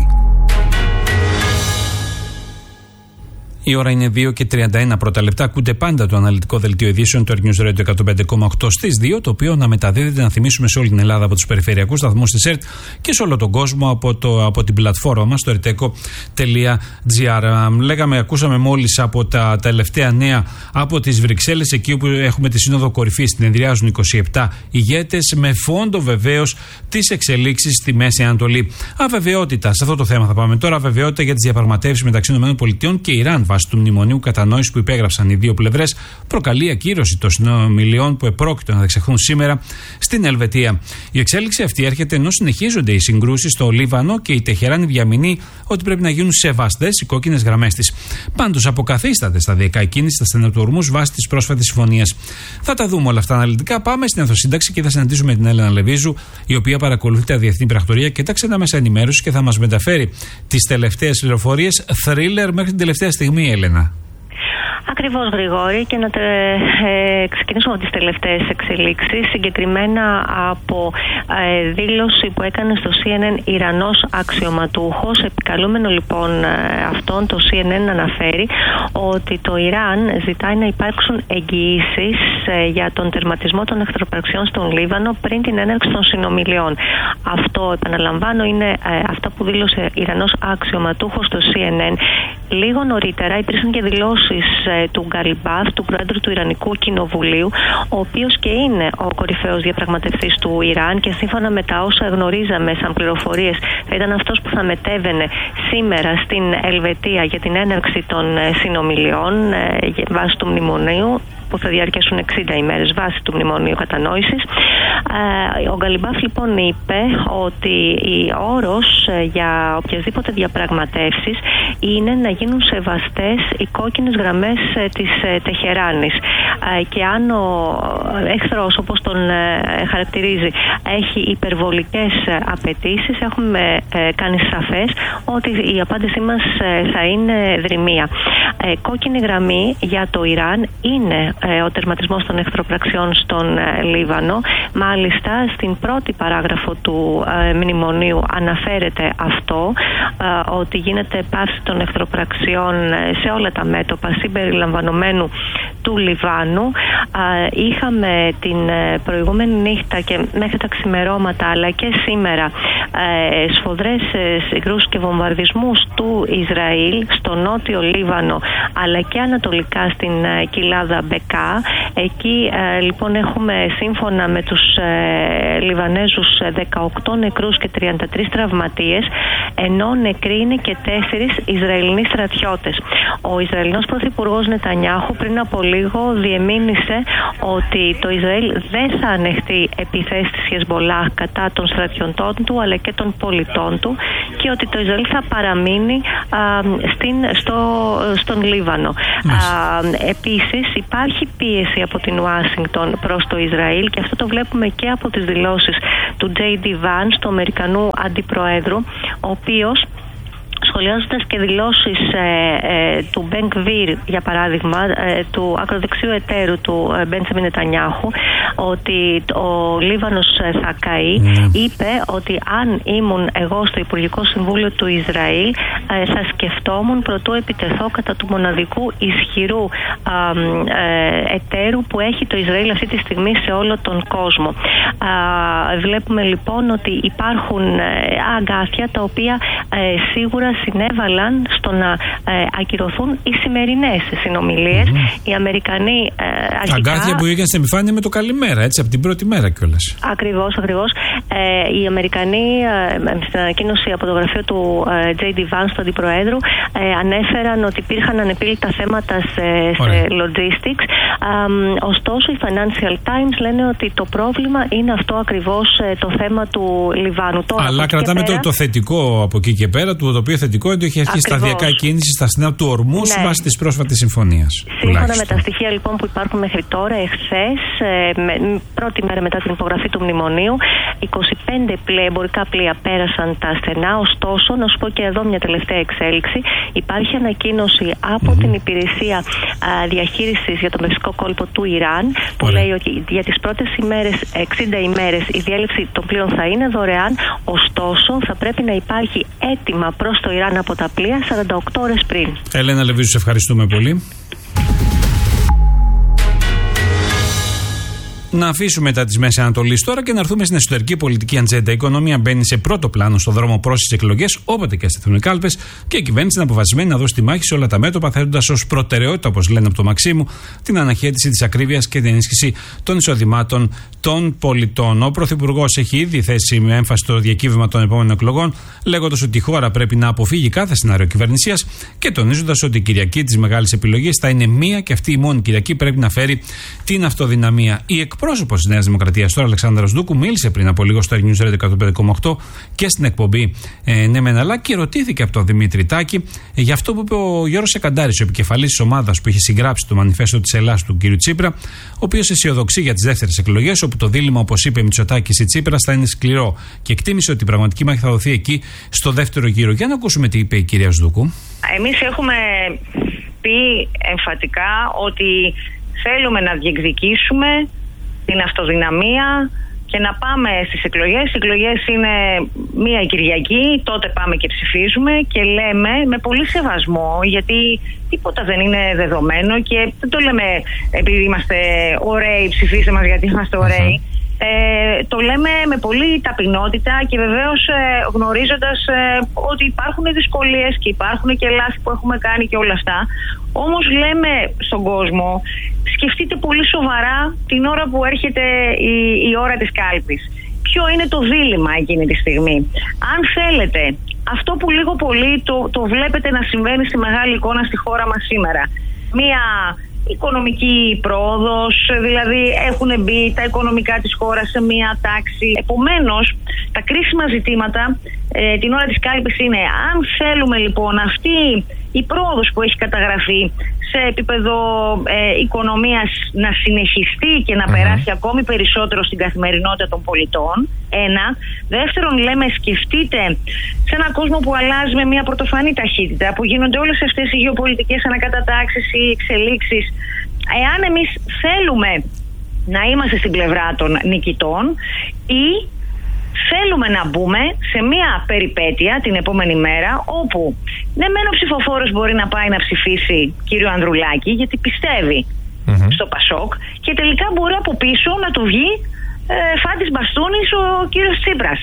Η ώρα είναι δύο και τριάντα ένα πρώτα λεπτά. Ακούτε πάντα το αναλυτικό δελτίο ειδήσεων του Air News Radio εκατόν πέντε κόμμα οκτώ στις δύο, το οποίο να μεταδίδεται, να θυμίσουμε, σε όλη την Ελλάδα από τους περιφερειακούς σταθμούς της ΕΡΤ και σε όλο τον κόσμο από, το, από την πλατφόρμα μας, το ερτέκο τελεία τζι άρ. Λέγαμε, ακούσαμε μόλις από τα τελευταία νέα από τις Βρυξέλλες, εκεί όπου έχουμε τη Σύνοδο Κορυφής, συνεδριάζουν είκοσι επτά ηγέτες, με φόντο βεβαίως τις εξελίξεις στη Μέση Ανατολή. Αβεβαιότητα, σε αυτό το θέμα θα πάμε τώρα. Αβεβαιότητα για τις διαπραγματεύσεις μεταξύ ΗΠΑ και Ιράν βάσει του μνημονίου κατανόησης που υπέγραψαν οι δύο πλευρές, προκαλεί ακύρωση των συνομιλιών που επρόκειτο να διεξαχθούν σήμερα στην Ελβετία. Η εξέλιξη αυτή έρχεται ενώ συνεχίζονται οι συγκρούσεις στο Λίβανο και η Τεχεράνη διαμηνεί ότι πρέπει να γίνουν σεβαστές οι κόκκινες γραμμές της. Πάντως, αποκαθίσταται σταδιακά η κίνηση στα στενά του ορμούς βάσει της πρόσφατης συμφωνίας. Θα τα δούμε όλα αυτά αναλυτικά. Πάμε στην Ενθοσύνταξη και θα συναντήσουμε την Έλενα Λεβίζου, η οποία παρακολουθεί τα διεθνή πρακτορία και τα ξένα μέσα ενημέρωση και θα μας μεταφέρει τις τελευταίες πληροφορίες. Θρίλερ μέχρι την τελευταία στιγμή, Έλενα. Ακριβώς, Γρηγόρη, και να τε, ε, ξεκινήσουμε από τις τελευταίες εξελίξεις, συγκεκριμένα από ε, δήλωση που έκανε στο σι εν εν Ιρανός αξιωματούχος. Επικαλούμενο λοιπόν ε, αυτόν το σι εν εν να αναφέρει ότι το Ιράν ζητάει να υπάρξουν εγγυήσεις ε, για τον τερματισμό των εχθροπραξιών στον Λίβανο πριν την έναρξη των συνομιλιών. Αυτό, επαναλαμβάνω, είναι ε, αυτά που δήλωσε Ιρανός αξιωματούχος στο σι εν εν. Λίγο νωρίτερα υπήρξαν και δηλώσεις ε, του Γκαλιμπάφ, του Πρόεδρου του Ιρανικού Κοινοβουλίου, ο οποίος και είναι ο κορυφαίος διαπραγματευτής του Ιράν και σύμφωνα με τα όσα γνωρίζαμε σαν πληροφορίες θα ήταν αυτός που θα μετέβαινε σήμερα στην Ελβετία για την έναρξη των συνομιλιών βάσει του μνημονίου, που θα διαρκέσουν εξήντα ημέρες βάσει του μνημονίου κατανόησης. Ο Γκαλιμπάφ λοιπόν είπε ότι η όρος για οποιασδήποτε διαπραγματεύσεις είναι να γίνουν σεβαστές οι κόκκινες γραμμές της Τεχεράνης, και αν ο εχθρός, όπως τον χαρακτηρίζει, έχει υπερβολικές απαιτήσεις, έχουμε κάνει σαφές ότι η απάντησή μας θα είναι δρυμία. Κόκκινη γραμμή για το Ιράν είναι ε, ο τερματισμός των εχθροπραξιών στον ε, Λίβανο. Μάλιστα στην πρώτη παράγραφο του ε, μνημονίου αναφέρεται αυτό, ε, ότι γίνεται πάυση των εχθροπραξιών ε, σε όλα τα μέτωπα συμπεριλαμβανομένου του Λιβάνου. Ε, είχαμε την ε, προηγούμενη νύχτα και μέχρι τα ξημερώματα, αλλά και σήμερα, ε, σφοδρές ε, συγκρούσεις και βομβαρδισμούς του Ισραήλ στο νότιο Λίβανο, αλλά και ανατολικά στην ε, κοιλάδα Μπεκά. Εκεί ε, λοιπόν έχουμε σύμφωνα με τους ε, Λιβανέζους δεκαοκτώ νεκρούς και τριάντα τρεις τραυματίες, ενώ νεκροί είναι και τέσσερις Ισραηλινοί στρατιώτες. Ο Ισραηλινός Πρωθυπουργός Νετανιάχου πριν από λίγο διεμήνυσε ότι το Ισραήλ δεν θα ανεχτεί επιθέσεις της Χεσμολάχ κατά των στρατιωτών του αλλά και των πολιτών του, και ότι το Ισραήλ θα παραμείνει α, στην, στο, στον Λίβανο. Α, επίσης υπάρχει πίεση από την Ουάσιγκτον προς το Ισραήλ, και αυτό το βλέπουμε και από τις δηλώσεις του τζέι ντι Vance, του Αμερικανού Αντιπροέδρου, ο οποίος, σχολιάζοντας και δηλώσεις ε, ε, του Μπεν Γκβίρ, για παράδειγμα, ε, του ακροδεξιού εταίρου του ε, Μπέντζαμιν Νετανιάχου, ότι ο Λίβανος θα καεί, mm. είπε ότι αν ήμουν εγώ στο Υπουργικό Συμβούλιο του Ισραήλ, ε, θα σκεφτόμουν προτού επιτεθώ κατά του μοναδικού ισχυρού ε, εταίρου που έχει το Ισραήλ αυτή τη στιγμή σε όλο τον κόσμο. Ε, βλέπουμε λοιπόν ότι υπάρχουν ε, αγκάθια τα οποία ε, σίγουρα συνέβαλαν στο να ε, ακυρωθούν οι σημερινές συνομιλίες. Mm-hmm. Οι Αμερικανοί ε, αρχικά... Αγκάθια που είχαν στην επιφάνεια με το καλημέρα, έτσι, από την πρώτη μέρα κιόλας. Ακριβώς, ακριβώς. Ε, οι Αμερικανοί ε, στην ανακοίνωση από το γραφείο του ε, τζέι ντι Vance, του Αντιπροέδρου, ε, ανέφεραν ότι υπήρχαν ανεπίλητα θέματα σε, σε logistics. Ε, ωστόσο, οι Financial Times λένε ότι το πρόβλημα είναι αυτό ακριβώς, ε, το θέμα του Λιβάνου. Τώρα, αλλά κρατάμε πέρα... το, το θετικό από εκεί και πέρα, το οποίο θετικό είναι ότι έχει αρχίσει σταδιακά κίνηση στα στενά του ορμού, ναι, βάσει τη πρόσφατη συμφωνία. Σύμφωνα με τα στοιχεία λοιπόν που υπάρχουν μέχρι τώρα, εχθές, ε, πρώτη μέρα μετά την υπογραφή του μνημονίου, είκοσι πέντε πλοία, εμπορικά πλοία πέρασαν τα στενά. Ωστόσο, να σου πω και εδώ μια τελευταία εξέλιξη. Υπάρχει ανακοίνωση από mm-hmm. την υπηρεσία α, διαχείρισης για τον Περσικό κόλπο του Ιράν, που Ωραία. λέει ότι για τις πρώτες ημέρες, εξήντα ημέρες, η διέλευση των πλοίων θα είναι δωρεάν. Ωστόσο, θα πρέπει να υπάρχει έτοιμα προς το Ιράν από τα πλοία σαράντα οκτώ ώρες πριν. Έλενα Λεβίζου, σε ευχαριστούμε πολύ. Να αφήσουμε τα τη Μέση Ανατολή τώρα και να έρθουμε στην εσωτερική πολιτική ατζέντα. Η οικονομία μπαίνει σε πρώτο πλάνο στο δρόμο προς τις εκλογές, όποτε και στεθούν κάλπες, και η κυβέρνηση είναι αποφασισμένη να δώσει τη μάχη σε όλα τα μέτωπα, θέτοντας ως προτεραιότητα, όπως λένε από το Μαξίμου, την αναχέτηση της ακρίβειας και την ενίσχυση των εισοδημάτων των πολιτών. Ο Πρωθυπουργός έχει ήδη θέσει με έμφαση το διακύβευμα των επόμενων εκλογών, λέγοντας ότι η χώρα πρέπει να αποφύγει κάθε σενάριο κυβερνησίας και τονίζοντας ότι η Κυριακή της μεγάλης επιλογής θα είναι μία και αυτή η μόνη Κυριακή πρέπει να φέρει την αυτοδυναμία. Η εκπρόσωπος της Νέας Δημοκρατίας, τώρα Αλεξάνδρας Δούκου, μίλησε πριν από λίγο στο News Radio εκατόν πέντε κόμμα οκτώ και στην εκπομπή ε, Ναι Μεν Αλλά, και ρωτήθηκε από τον Δημήτρη Τάκη ε, για αυτό που είπε ο Γιώργος Σεκαντάρης, ο επικεφαλής της ομάδας που είχε συγγράψει το μανιφέστο της Ελλάδας του κ. Τσίπρα, ο οποίος αισιοδοξεί για τις δεύτερες εκλογές, όπου το δίλημμα, όπως είπε, Μητσοτάκης ή Τσίπρας θα είναι σκληρό, και εκτίμησε ότι η πραγματική μάχη θα δοθεί εκεί στο δεύτερο γύρο. Για να ακούσουμε τι είπε η κυρία Σδούκου. Εμείς έχουμε πει εμφατικά ότι θέλουμε να διεκδικήσουμε την αυτοδυναμία και να πάμε στις εκλογές. Οι εκλογές είναι μία Κυριακή, τότε πάμε και ψηφίζουμε και λέμε με πολύ σεβασμό, γιατί τίποτα δεν είναι δεδομένο και δεν το λέμε επειδή είμαστε ωραίοι, ψηφίστε μας γιατί είμαστε ωραίοι. Ε, το λέμε με πολύ ταπεινότητα και βεβαίως ε, γνωρίζοντας ε, ότι υπάρχουν δυσκολίες και υπάρχουν και λάθη που έχουμε κάνει και όλα αυτά. Όμως λέμε στον κόσμο, σκεφτείτε πολύ σοβαρά την ώρα που έρχεται η, η ώρα της κάλπης. Ποιο είναι το δίλημμα εκείνη τη στιγμή. Αν θέλετε, αυτό που λίγο πολύ το, το βλέπετε να συμβαίνει στη μεγάλη εικόνα στη χώρα μας σήμερα. Μία οικονομική πρόοδος, δηλαδή έχουν μπει τα οικονομικά της χώρας σε μία τάξη. Επομένως, τα κρίσιμα ζητήματα ε, την ώρα της κάλπης είναι αν θέλουμε λοιπόν αυτή η πρόοδος που έχει καταγραφεί σε επίπεδο ε, οικονομίας να συνεχιστεί και να mm-hmm. περάσει ακόμη περισσότερο στην καθημερινότητα των πολιτών. Ένα. Δεύτερον, λέμε, σκεφτείτε σε έναν κόσμο που αλλάζει με μια πρωτοφανή ταχύτητα, που γίνονται όλες αυτές οι γεωπολιτικές ανακατατάξεις, οι εξελίξεις. εάν εμείς θέλουμε να είμαστε στην πλευρά των νικητών ή θέλουμε να μπούμε σε μια περιπέτεια την επόμενη μέρα όπου ναι μεν ο ψηφοφόρος μπορεί να πάει να ψηφίσει κύριο Ανδρουλάκη γιατί πιστεύει mm-hmm. στο Πασόκ και τελικά μπορεί από πίσω να του βγει ε, φάντης μπαστούνης ο κύριος Τσίπρας.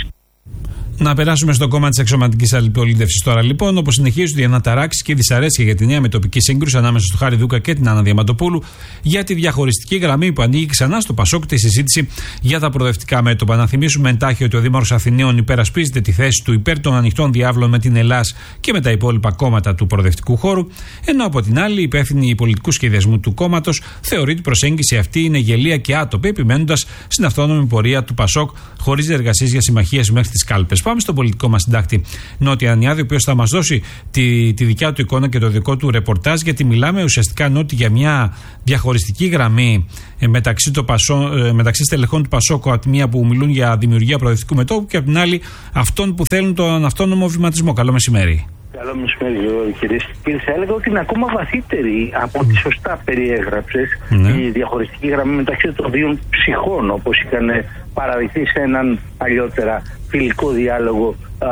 Να περάσουμε στο κόμμα της αξιωματικής αντιπολίτευσης τώρα λοιπόν, όπου συνεχίζονται οι αναταράξεις και η δυσαρέσκεια για τη νέα μετοπική σύγκρουση ανάμεσα στο Χάρη Δούκα και την Άννα Διαμαντοπούλου για τη διαχωριστική γραμμή που ανοίγει ξανά στο Πασόκ τη συζήτηση για τα προοδευτικά μέτωπα. Να θυμίσουμε εντάχει ότι ο Δήμαρχος Αθηναίων υπερασπίζεται τη θέση του υπέρ των ανοιχτών διάβλων με την Ελλάς και με τα υπόλοιπα κόμματα του προοδευτικού χώρου, ενώ από την άλλη η υπεύθυνη πολιτικού σχεδιασμού του κόμματος θεωρεί ότι η προσέγγιση αυτή είναι γελία και άτοπη, επιμένοντας στην αυτόνομη πορεία του Πασόκ χωρίς διεργασίες για συμμαχίες μέχρι τις κάλπες. Πάμε στον πολιτικό μας συντάκτη Νότι Ανιάδη, ο οποίος θα μας δώσει τη, τη δικιά του εικόνα και το δικό του ρεπορτάζ, γιατί μιλάμε ουσιαστικά Νότι για μια διαχωριστική γραμμή ε, μεταξύ, το Πασό, ε, μεταξύ στελεχών του Πασόκου, από τη μία που μιλούν για δημιουργία προοδευτικού μετώπου και από την άλλη αυτών που θέλουν τον αυτόνομο βηματισμό. Καλό μεσημέρι. Καλό μεσημέρι, κυρίες και κύριοι. Θα έλεγα ότι είναι ακόμα βαθύτερη από ό,τι σωστά περιέγραψες ναι. η διαχωριστική γραμμή μεταξύ των δύο ψυχών, όπως είχαν παραδειχθεί σε έναν παλιότερα φιλικό διάλογο α,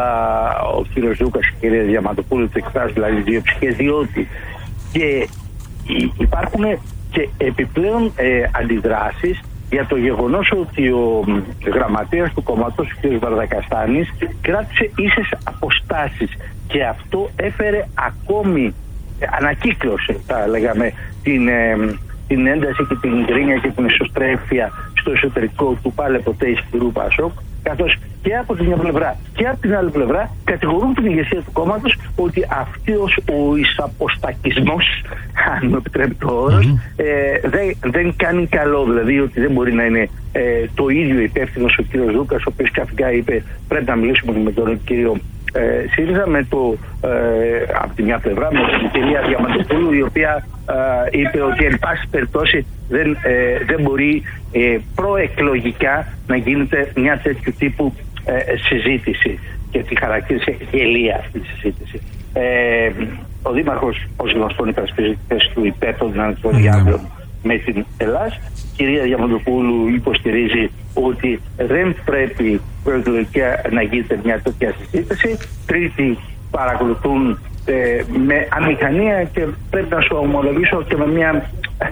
ο κύριος Δούκας και η κυρία Διαμαντοπούλου, το εκφράζει δηλαδή δύο ψυχές, διότι και υπάρχουν και επιπλέον ε, αντιδράσεις για το γεγονός ότι ο γραμματέας του κόμματος, ο κ. Βαρδακαστάνης, κράτησε ίσες αποστάσεις και αυτό έφερε ακόμη, ανακύκλωσε θα λέγαμε, την, ε, την ένταση και την γκρίνια και την εσωστρέφεια στο εσωτερικό του πάλε ποτέ ισχυρού Πασόκ, καθώς και από την μια πλευρά και από την άλλη πλευρά κατηγορούν την ηγεσία του κόμματος ότι αυτός ο εισαποστακισμός, αν μου επιτρέπει το όρος, mm-hmm. ε, δεν, δεν κάνει καλό, δηλαδή ότι δεν μπορεί να είναι ε, το ίδιο υπεύθυνος ο κύριος Δούκας, ο οποίος καθηγά είπε πρέπει να μιλήσουμε με τον κύριο ε, ΣΥΡΙΖΑ, με το, ε, από τη μια πλευρά με την κυρία Διαμαντοπούλου, η οποία ε, είπε ότι εν πάση περιπτώσει δεν, ε, δεν μπορεί ε, προεκλογικά να γίνεται μια τέτοιου τύπου ε, συζήτηση και τη χαρακτήρισε γελία αυτή τη συζήτηση. Ε, ο Δήμαρχος, ως γνωστόν, υπερασπίζει τη θέση του υπέρ των δυνατικών διάβλων με την Ελλάς. Η κυρία Διαμαντοπούλου υποστηρίζει ότι δεν πρέπει προεκλογικά να γίνεται μια τέτοια συζήτηση. Τρίτοι παρακολουθούν ε, με αμηχανία και πρέπει να σου ομολογήσω και με μια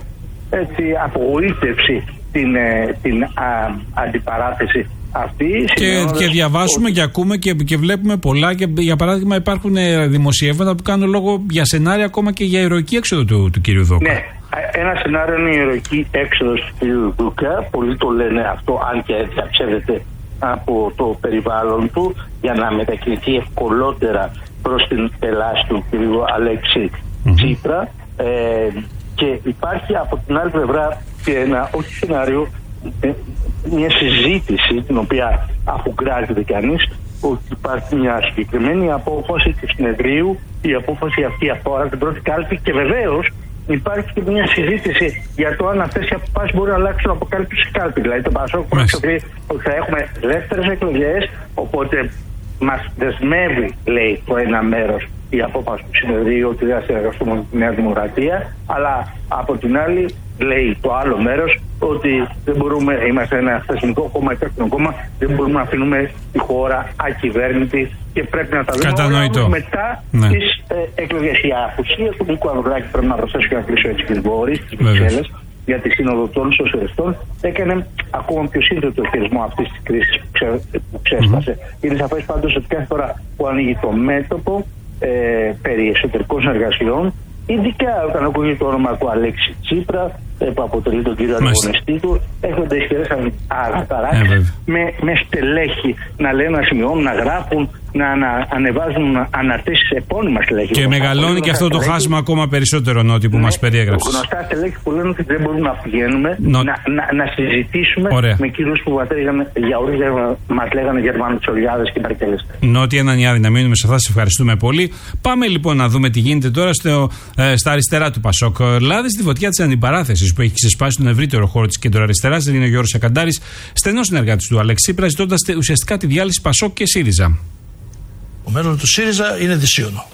έτσι, απογοήτευση την, ε, την α, αντιπαράθεση αυτή. Και, και διαβάζουμε ότι... και ακούμε και, και βλέπουμε πολλά. Και, για παράδειγμα, υπάρχουν δημοσιεύματα που κάνουν λόγο για σενάρια ακόμα και για ηρωική έξοδο του, του κ. Δούκα. Ναι, ένα σενάριο είναι η ηρωική έξοδος του κ. Δούκα. Πολλοί το λένε αυτό, αν και διαψεύδεται από το περιβάλλον του, για να μετακινηθεί ευκολότερα προς την Ελλάς του κ. Αλέξη mm-hmm. Τσίπρα. Ε, και υπάρχει από την άλλη πλευρά και ένα όχι σενάριο, μια συζήτηση την οποία αφουγκράζεται κανείς ότι υπάρχει μια συγκεκριμένη απόφαση του συνεδρίου, η απόφαση αυτή αφορά την πρώτη κάλπη και βεβαίως υπάρχει και μια συζήτηση για το αν αυτές οι αποφάσεις μπορούν να αλλάξουν από κάλπη σε κάλπη. Δηλαδή το Πασόκ προεξοφλεί ότι θα έχουμε δεύτερες εκλογές, οπότε μας δεσμεύει, λέει, το ένα μέρος η απόφαση του συνεδρίου ότι δεν θα συνεργαστούμε με τη Νέα Δημοκρατία, αλλά από την άλλη λέει το άλλο μέρος ότι δεν μπορούμε, είμαστε ένα θεσμικό κόμμα, υπεύθυνο κόμμα, δεν μπορούμε να αφήνουμε τη χώρα ακυβέρνητη και πρέπει να τα δούμε όλα μετά ναι. τις ε, εκλογές. Η απουσία του Νίκου Ανδρουλάκη, πρέπει να προσθέσω και να κλείσω έτσι και Βόρη στις Βρυξέλλες, για τη Σύνοδο των Σοσιαλιστών, έκανε ακόμα πιο σύνθετο χειρισμό αυτής της κρίσης που, ξε, που ξέσπασε. Mm-hmm. Είναι σαφές πάντως ότι κάθε φορά που ανοίγει το μέτωπο ε, περί εσωτερικών συνεργασιών, ειδικά όταν ακούγεται το όνομα του Αλέξη Τσίπρα, που αποτελεί τον κύριο ανταγωνιστή του, έχονται ισχυρές αναταράξεις με, με στελέχη να λένε, να σημειώνουν, να γράφουν, να, να ανεβάζουν αναρτήσεις επώνυμα στελέχη. Και μεγαλώνει και αυτό το στελέχη, χάσμα ακόμα περισσότερο, Νότι, που ναι, μας περιέγραψε. Γνωστά στελέχη που λένε ότι δεν μπορούμε να πηγαίνουμε Νο... να, να, να συζητήσουμε Ωραία. με κύριους που για όρους μας λέγανε Γερμανοτσολιάδες και Μπαρκελεστές. Νότι Ανανιάδη, να μείνουμε σε αυτά, σας ευχαριστούμε πολύ. Πάμε λοιπόν να δούμε τι γίνεται τώρα στο, ε, στα αριστερά του Πασόκ. Λάδι στη φωτιά της αντιπαράθεσης που έχει ξεσπάσει τον ευρύτερο χώρο της κεντροαριστεράς, είναι ο Γιώργος Σακαντάρης, στενός συνεργάτης του Αλέξη Τσίπρα, ζητώντας ουσιαστικά τη διάλυση Πασόκ και ΣΥΡΙΖΑ. Το μέλλον του ΣΥΡΙΖΑ είναι δυσίωνο.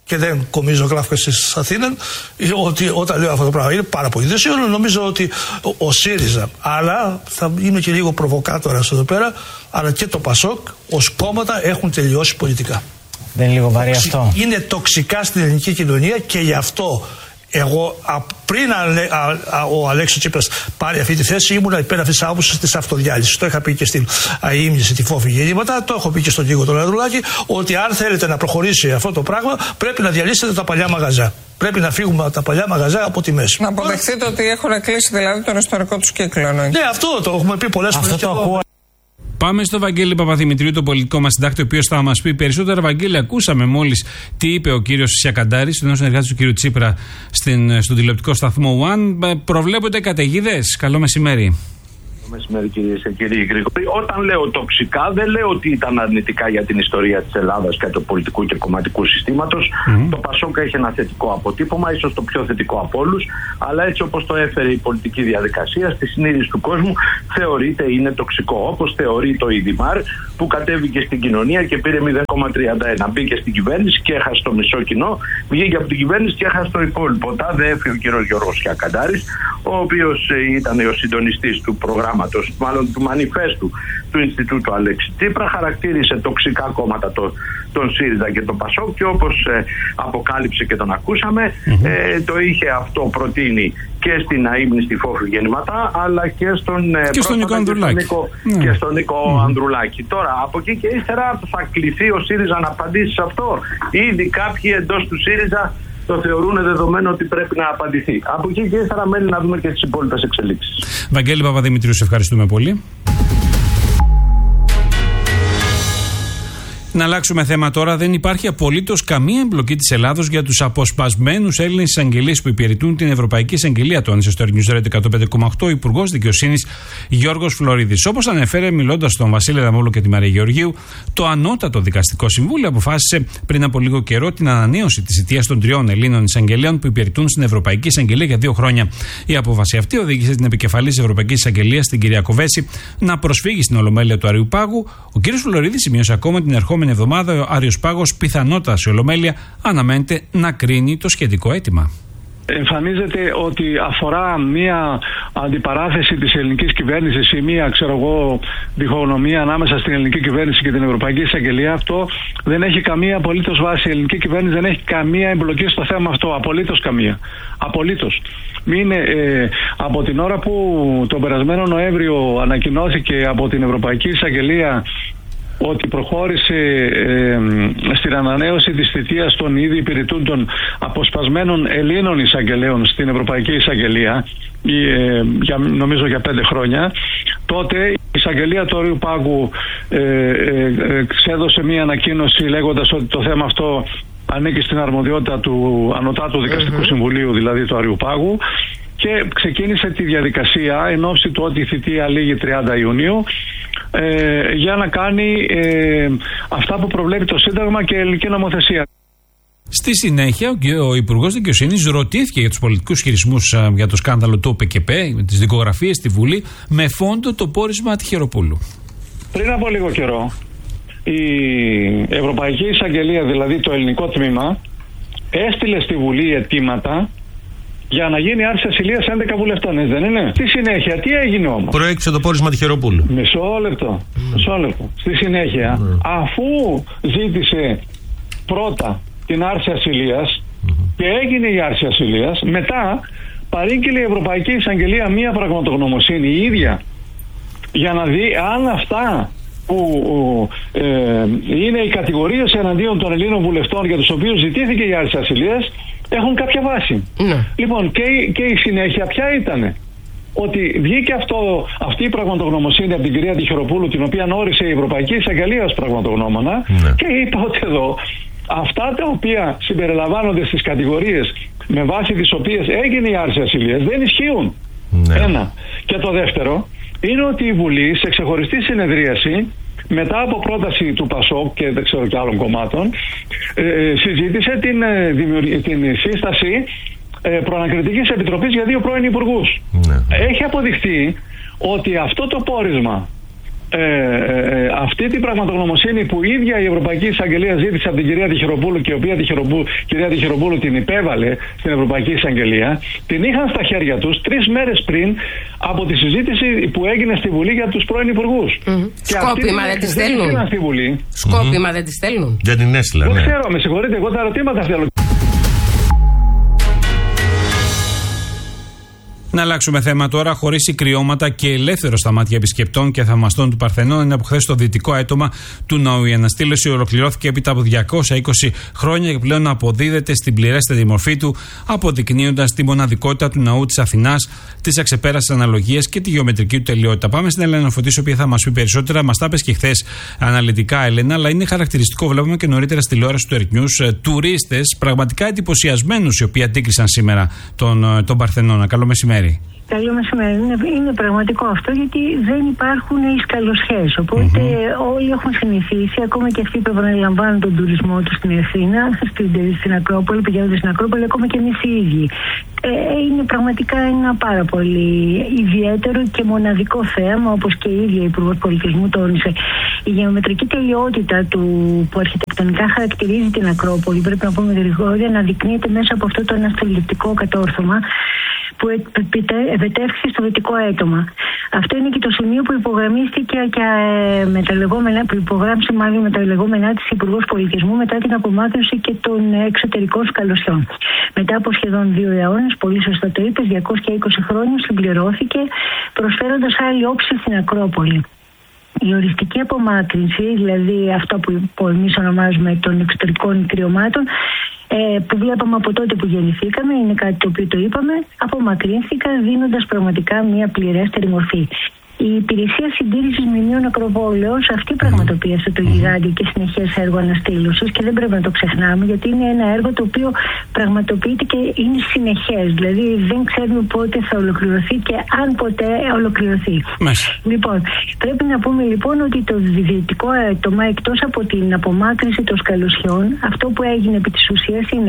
και δεν κομίζω γράφηκα στις Αθήνες, ότι όταν λέω αυτό το πράγμα είναι πάρα πολύ δύσκολο. Νομίζω ότι ο, ο ΣΥΡΙΖΑ, αλλά θα είμαι και λίγο προβοκάτορας εδώ πέρα, αλλά και το ΠΑΣΟΚ ως κόμματα έχουν τελειώσει πολιτικά. Δεν είναι λίγο βαρύ αυτό? Είναι τοξικά στην ελληνική κοινωνία και γι' αυτό εγώ πριν α, α, α, ο Αλέξης Τσίπρας πάρει αυτή τη θέση ήμουν υπέρ αυτής της άποψης της αυτοδιάλυσης. Το είχα πει και στην αείμνηση τη Φόφη γεννήματα, το έχω πει και στον Νίκο τον Ανδρουλάκη, ότι αν θέλετε να προχωρήσει αυτό το πράγμα πρέπει να διαλύσετε τα παλιά μαγαζιά. Πρέπει να φύγουμε από τα παλιά μαγαζιά από τη μέση. Να αποδεχτείτε ότι έχουν κλείσει δηλαδή τον ιστορικό του κύκλο. Ναι, αυτό το έχουμε πει πολλές φορές. Πάμε στο Βαγγέλη Παπαδημητρίου, το πολιτικό μας συντάκτη, ο οποίος θα μας πει περισσότερα. Βαγγέλη, ακούσαμε μόλις τι είπε ο κύριος Σιακαντάρης, ο νέος συνεργάτης του κύριου Τσίπρα, στην, στον τηλεοπτικό σταθμό One. Προβλέπονται καταιγίδες. Καλό μεσημέρι. Μεσημέρι, κυρίες και κύριοι Γρηγόρη. Όταν λέω τοξικά, δεν λέω ότι ήταν αρνητικά για την ιστορία της Ελλάδας και του πολιτικού και κομματικού συστήματος. Mm-hmm. Το ΠΑΣΟΚ έχει ένα θετικό αποτύπωμα, ίσως το πιο θετικό από όλους, αλλά έτσι όπως το έφερε η πολιτική διαδικασία, στη συνείδηση του κόσμου θεωρείται είναι τοξικό. Όπως θεωρεί το ΙΔΙΜΑΡ που κατέβηκε στην κοινωνία και πήρε μηδέν κόμμα τριάντα ένα. Μπήκε στην κυβέρνηση και έχασε το μισό κοινό, βγήκε από την κυβέρνηση και έχασε το υπόλοιπο. Τάδε έφυγε ο κύριος Γιώργος Σιακαντάρης, ο οποίος ήταν ο συντονιστής του προγράμματος, μάλλον του μανιφέστου του Ινστιτούτου Αλέξη Τσίπρα, χαρακτήρισε τοξικά κόμματα το, τον ΣΥΡΙΖΑ και τον ΠΑΣΟΚ και όπως ε, αποκάλυψε και τον ακούσαμε, mm-hmm. ε, το είχε αυτό προτείνει και στην αείμνηστη Φόφη γεννήματα, αλλά και στον ε, και στον Νίκο Ανδρουλάκη. Mm. Και στον Νίκο mm. Ανδρουλάκη. Τώρα, από εκεί και ύστερα θα κληθεί ο ΣΥΡΙΖΑ να απαντήσει σε αυτό. Ήδη κάποιοι εντός του ΣΥΡΙΖΑ το θεωρούν δεδομένο ότι πρέπει να απαντηθεί. Από εκεί και ύστερα μένει να δούμε και τις υπόλοιπες εξελίξεις. Βαγγέλη Παπαδημητρίου, σε ευχαριστούμε πολύ. Να αλλάξουμε θέμα τώρα. Δεν υπάρχει απολύτως καμία εμπλοκή της Ελλάδος για τους αποσπασμένους Έλληνες εισαγγελείς που υπηρετούν την Ευρωπαϊκή Εισαγγελία, τόνισε στο News Radio εκατόν πέντε κόμμα οκτώ ο Υπουργός Δικαιοσύνης Γιώργος Φλωρίδης. Όπως ανέφερε, μιλώντας στον Βασίλη Δαμόλο και τη Μαρία Γεωργίου, το Ανώτατο Δικαστικό Συμβούλιο αποφάσισε πριν από λίγο καιρό την ανανέωση της θητείας των τριών Ελλήνων εισαγγελέων που υπηρετούν στην Ευρωπαϊκή Εισαγγελία για δύο χρόνια. Η απόφαση αυτή οδήγησε την επικεφαλής της Ευρωπαϊκής Εισαγγελίας, την κυρία Κοβέση, να προσφύγει στην Ολομέλεια του Αριουπάγου. Ο κ. Φλωρίδης σημείωσε ακόμα την ερχόμενη εβδομάδα ο Άριος Πάγος πιθανότατα σε Ολομέλεια αναμένεται να κρίνει το σχετικό αίτημα. Εμφανίζεται ότι αφορά μία αντιπαράθεση της ελληνικής κυβέρνησης ή μία, ξέρω εγώ, διχογνωμία ανάμεσα στην ελληνική κυβέρνηση και την Ευρωπαϊκή Εισαγγελία. Αυτό δεν έχει καμία απολύτως βάση. Η ελληνική κυβέρνηση δεν έχει καμία εμπλοκή στο θέμα αυτό. Απολύτως καμία. Απολύτως. Μην, ε, από την ώρα που τον περασμένο Νοέμβριο ανακοινώθηκε από την Ευρωπαϊκή Εισαγγελία ότι προχώρησε ε, στην ανανέωση της θητείας των ήδη υπηρετούντων αποσπασμένων Ελλήνων εισαγγελέων στην Ευρωπαϊκή Εισαγγελία, ε, για, νομίζω για πέντε χρόνια, τότε η εισαγγελία του Αριουπάγου ε, ε, ε, ξέδωσε μία ανακοίνωση λέγοντας ότι το θέμα αυτό ανήκει στην αρμοδιότητα του Ανωτάτου Δικαστικού mm-hmm. Συμβουλίου, δηλαδή του Αριουπάγου, και ξεκίνησε τη διαδικασία εν ώψη του ότι η θητεία λήγει τριάντα Ιουνίου ε, για να κάνει ε, αυτά που προβλέπει το Σύνταγμα και η ελληνική νομοθεσία. Στη συνέχεια, ο Υπουργός Δικαιοσύνης ρωτήθηκε για τους πολιτικούς χειρισμούς για το σκάνδαλο του ΟΠΕΚΕΠ, με τις δικογραφίες στη Βουλή, με φόντο το πόρισμα Τυχεροπούλου. Πριν από λίγο καιρό, η Ευρωπαϊκή Εισαγγελία, δηλαδή το ελληνικό τμήμα, έστειλε στη Βουλή αιτήματα για να γίνει άρση ασυλίας έντεκα βουλευτών, δεν είναι? Στη συνέχεια, τι έγινε όμως? Προέκυψε το πόρισμα Τυχεροπούλου. Μισό λεπτό. Mm. Μισό λεπτό. Στη συνέχεια, mm. αφού ζήτησε πρώτα την άρση ασυλίας mm. και έγινε η άρση ασυλίας, μετά παρήγγειλε η Ευρωπαϊκή Εισαγγελία μία πραγματογνωμοσύνη η ίδια για να δει αν αυτά που ε, είναι οι κατηγορίες εναντίον των Ελλήνων βουλευτών για τους οποίους ζητήθηκε η άρση ασυλίας έχουν κάποια βάση. Ναι. Λοιπόν, και, και η συνέχεια ποια ήτανε? Ότι βγήκε αυτό, αυτή η πραγματογνωμοσύνη από την κυρία Τυχεροπούλου, την οποία όρισε η Ευρωπαϊκή Εισαγγελία ως πραγματογνώμονα, ναι. και είπε ότι εδώ αυτά τα οποία συμπεριλαμβάνονται στις κατηγορίες με βάση τις οποίες έγινε η άρση ασυλίας δεν ισχύουν. Ναι. Ένα. Και το δεύτερο είναι ότι η Βουλή σε ξεχωριστή συνεδρίαση, μετά από πρόταση του ΠΑΣΟΚ και δεν ξέρω και άλλων κομμάτων, ε, συζήτησε την, ε, την σύσταση ε, προανακριτικής επιτροπής για δύο πρώην υπουργούς. Ναι. Έχει αποδειχθεί ότι αυτό το πόρισμα Ε, ε, αυτή την πραγματογνωμοσύνη που η ίδια η Ευρωπαϊκή Εισαγγελία ζήτησε από την κυρία Τυχεροπούλου και η οποία Τυχεροπούλου, κυρία Τυχεροπούλου την υπέβαλε στην Ευρωπαϊκή Εισαγγελία, την είχαν στα χέρια τους τρεις μέρες πριν από τη συζήτηση που έγινε στη Βουλή για τους πρώην υπουργούς. Mm. Σκόπιμα δεν τη στέλνουν. Σκόπιμα δεν τη στέλνουν. Δεν την έστειλαν. Δεν ξέρω, με συγχωρείτε, εγώ τα ερωτήματα θέλω. Να αλλάξουμε θέμα τώρα. Χωρίς κρυώματα και ελεύθερο στα μάτια επισκεπτών και θαυμαστών του Παρθενώνα, είναι από χθες το δυτικό αίτωμα του ναού. Η αναστήλωση ολοκληρώθηκε έπειτα από διακόσια είκοσι χρόνια και πλέον αποδίδεται στην πληρέστερη μορφή του, αποδεικνύοντας τη μοναδικότητα του ναού της Αθηνάς, τις αξεπέραστες αναλογίες και τη γεωμετρική του τελειότητα. Πάμε στην Έλενα Φωτίση, η οποία θα μας πει περισσότερα. Μας τα είπες και χθες αναλυτικά, Έλενα, αλλά είναι χαρακτηριστικό, βλέπουμε και νωρίτερα στη τηλεόραση του Earth News, τουρίστες πραγματικά εντυπωσιασμένους οι οποίοι αντίκρισαν σήμερα τον, τον Παρθενώνα. Καλό μεσημέρι. Καλό μεσημέρι. Είναι, είναι πραγματικό αυτό, γιατί δεν υπάρχουν οι σκαλοσιές. Οπότε mm-hmm. όλοι έχουν συνηθίσει, ακόμα και αυτοί που επαναλαμβάνουν τον τουρισμό του στην Αθήνα, στην, στην Ακρόπολη, πηγαίνοντας στην Ακρόπολη, ακόμα και εμείς οι ίδιοι. Ε, είναι πραγματικά ένα πάρα πολύ ιδιαίτερο και μοναδικό θέαμα, όπως και η ίδια η Υπουργός Πολιτισμού τόνισε. Η γεωμετρική τελειότητα του, που αρχιτεκτονικά χαρακτηρίζει την Ακρόπολη, πρέπει να πούμε γρήγορα, αναδεικνύεται μέσα από αυτό το αναστηλεπτικό κατόρθωμα που επετεύχθη στο δυτικό έτομα. Αυτό είναι και το σημείο που υπογραμμίστηκε και με τα λεγόμενα, που υπογράψει μάλλον με τα λεγόμενά της Υπουργός Πολιτισμού μετά την απομάκρυνση και των εξωτερικών σκαλωσιών. Μετά από σχεδόν δύο αιώνες, πολύ σωστά το είπες, διακόσια είκοσι χρόνια συμπληρώθηκε, προσφέροντας άλλη όψη στην Ακρόπολη. Η οριστική απομάκρυνση, δηλαδή αυτό που εμείς ονομάζουμε των εξωτερικών κρυωμάτων, Ε, που βλέπαμε από τότε που γεννηθήκαμε, είναι κάτι το οποίο το είπαμε, απομακρύνθηκαν δίνοντας πραγματικά μια πληρέστερη μορφή. Η υπηρεσία συντήρησης μνημείων Ακροπόλεως αυτή πραγματοποίησε το γιγάντιο και συνεχές έργο αναστήλωσης και δεν πρέπει να το ξεχνάμε, γιατί είναι ένα έργο το οποίο πραγματοποιείται και είναι συνεχές. Δηλαδή δεν ξέρουμε πότε θα ολοκληρωθεί και αν ποτέ ολοκληρωθεί. Μάλιστα. Λοιπόν, πρέπει να πούμε λοιπόν ότι το δυτικό έτομα, εκτός από την απομάκρυνση των σκαλωσιών, αυτό που έγινε επί της ουσίας είναι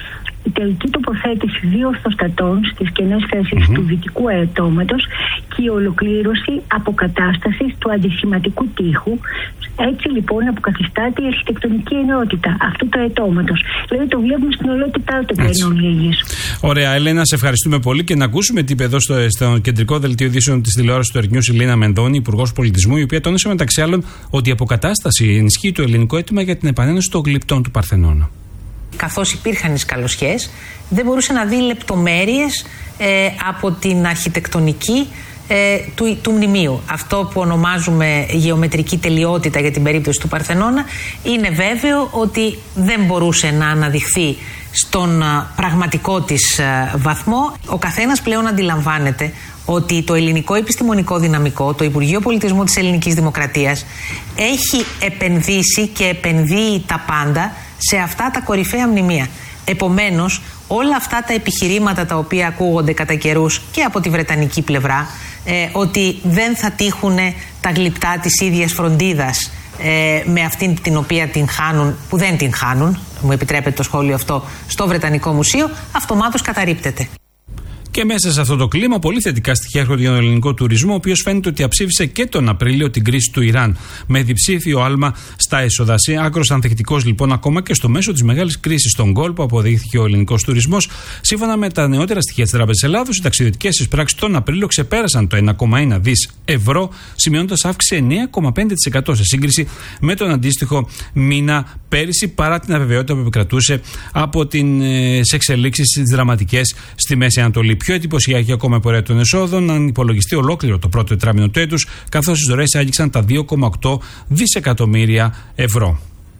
η τελική τοποθέτηση δύο ορθοστατών στις κενές θέσεις mm-hmm. του δυτικού αετώματος και η ολοκλήρωση αποκατάστασης του αντισηματικού τείχου. Έτσι λοιπόν αποκαθιστάται η αρχιτεκτονική ενότητα αυτού του αετώματος. Δηλαδή το βλέπουμε στην ολότητά του πλέον λίγης. Ωραία, Έλενα, σε ευχαριστούμε πολύ και να ακούσουμε τι είπε εδώ στο, στο κεντρικό δελτίο ειδήσεων της τηλεόρασης του Earth News η Λίνα Μενδώνη, Υπουργός Πολιτισμού, η οποία τόνισε μεταξύ άλλων ότι η αποκατάσταση ενισχύει το ελληνικό αίτημα για την επανένωση των γλυπτών του Παρθενώνα. Καθώς υπήρχαν οι σκαλωσιές, δεν μπορούσε να δει λεπτομέρειες ε, από την αρχιτεκτονική ε, του, του μνημείου. Αυτό που ονομάζουμε γεωμετρική τελειότητα για την περίπτωση του Παρθενώνα, είναι βέβαιο ότι δεν μπορούσε να αναδειχθεί στον α, πραγματικό της α, βαθμό. Ο καθένας πλέον αντιλαμβάνεται ότι το ελληνικό επιστημονικό δυναμικό, το Υπουργείο Πολιτισμού της Ελληνικής Δημοκρατίας, έχει επενδύσει και επενδύει τα πάντα σε αυτά τα κορυφαία μνημεία. Επομένως, όλα αυτά τα επιχειρήματα τα οποία ακούγονται κατά καιρούς και από τη βρετανική πλευρά, ε, ότι δεν θα τύχουν τα γλυπτά της ίδιας φροντίδας ε, με αυτήν την οποία την χάνουν, που δεν την χάνουν, μου επιτρέπετε το σχόλιο αυτό, στο Βρετανικό Μουσείο, αυτομάτως καταρρίπτεται. Και μέσα σε αυτό το κλίμα, πολύ θετικά στοιχεία έρχονται για τον ελληνικό τουρισμό, ο οποίος φαίνεται ότι αψήφισε και τον Απρίλιο την κρίση του Ιράν. Με διψήφιο άλμα στα έσοδα. Άκρος ανθεκτικός λοιπόν, ακόμα και στο μέσο της μεγάλης κρίσης στον κόλπο, αποδείχθηκε ο ελληνικός τουρισμός. Σύμφωνα με τα νεότερα στοιχεία της Τράπεζας Ελλάδος, οι ταξιδιωτικές εισπράξεις τον Απρίλιο ξεπέρασαν το ένα κόμμα ένα δισεκατομμύρια ευρώ, σημειώνοντας αύξηση εννέα κόμμα πέντε τοις εκατό σε σύγκριση με τον αντίστοιχο μήνα πέρυσι, παρά την αβεβαιότητα που επικρατούσε από τις εξελίξεις στις δραματικές στη Μέση Ανατολή. Πιο εντυπωσιακή ακόμα η πορεία των εσόδων, αν υπολογιστεί ολόκληρο το πρώτο τετράμινο του έτους, καθώς οι δωρεές άγγιξαν τα δύο κόμμα οκτώ δισεκατομμύρια ευρώ.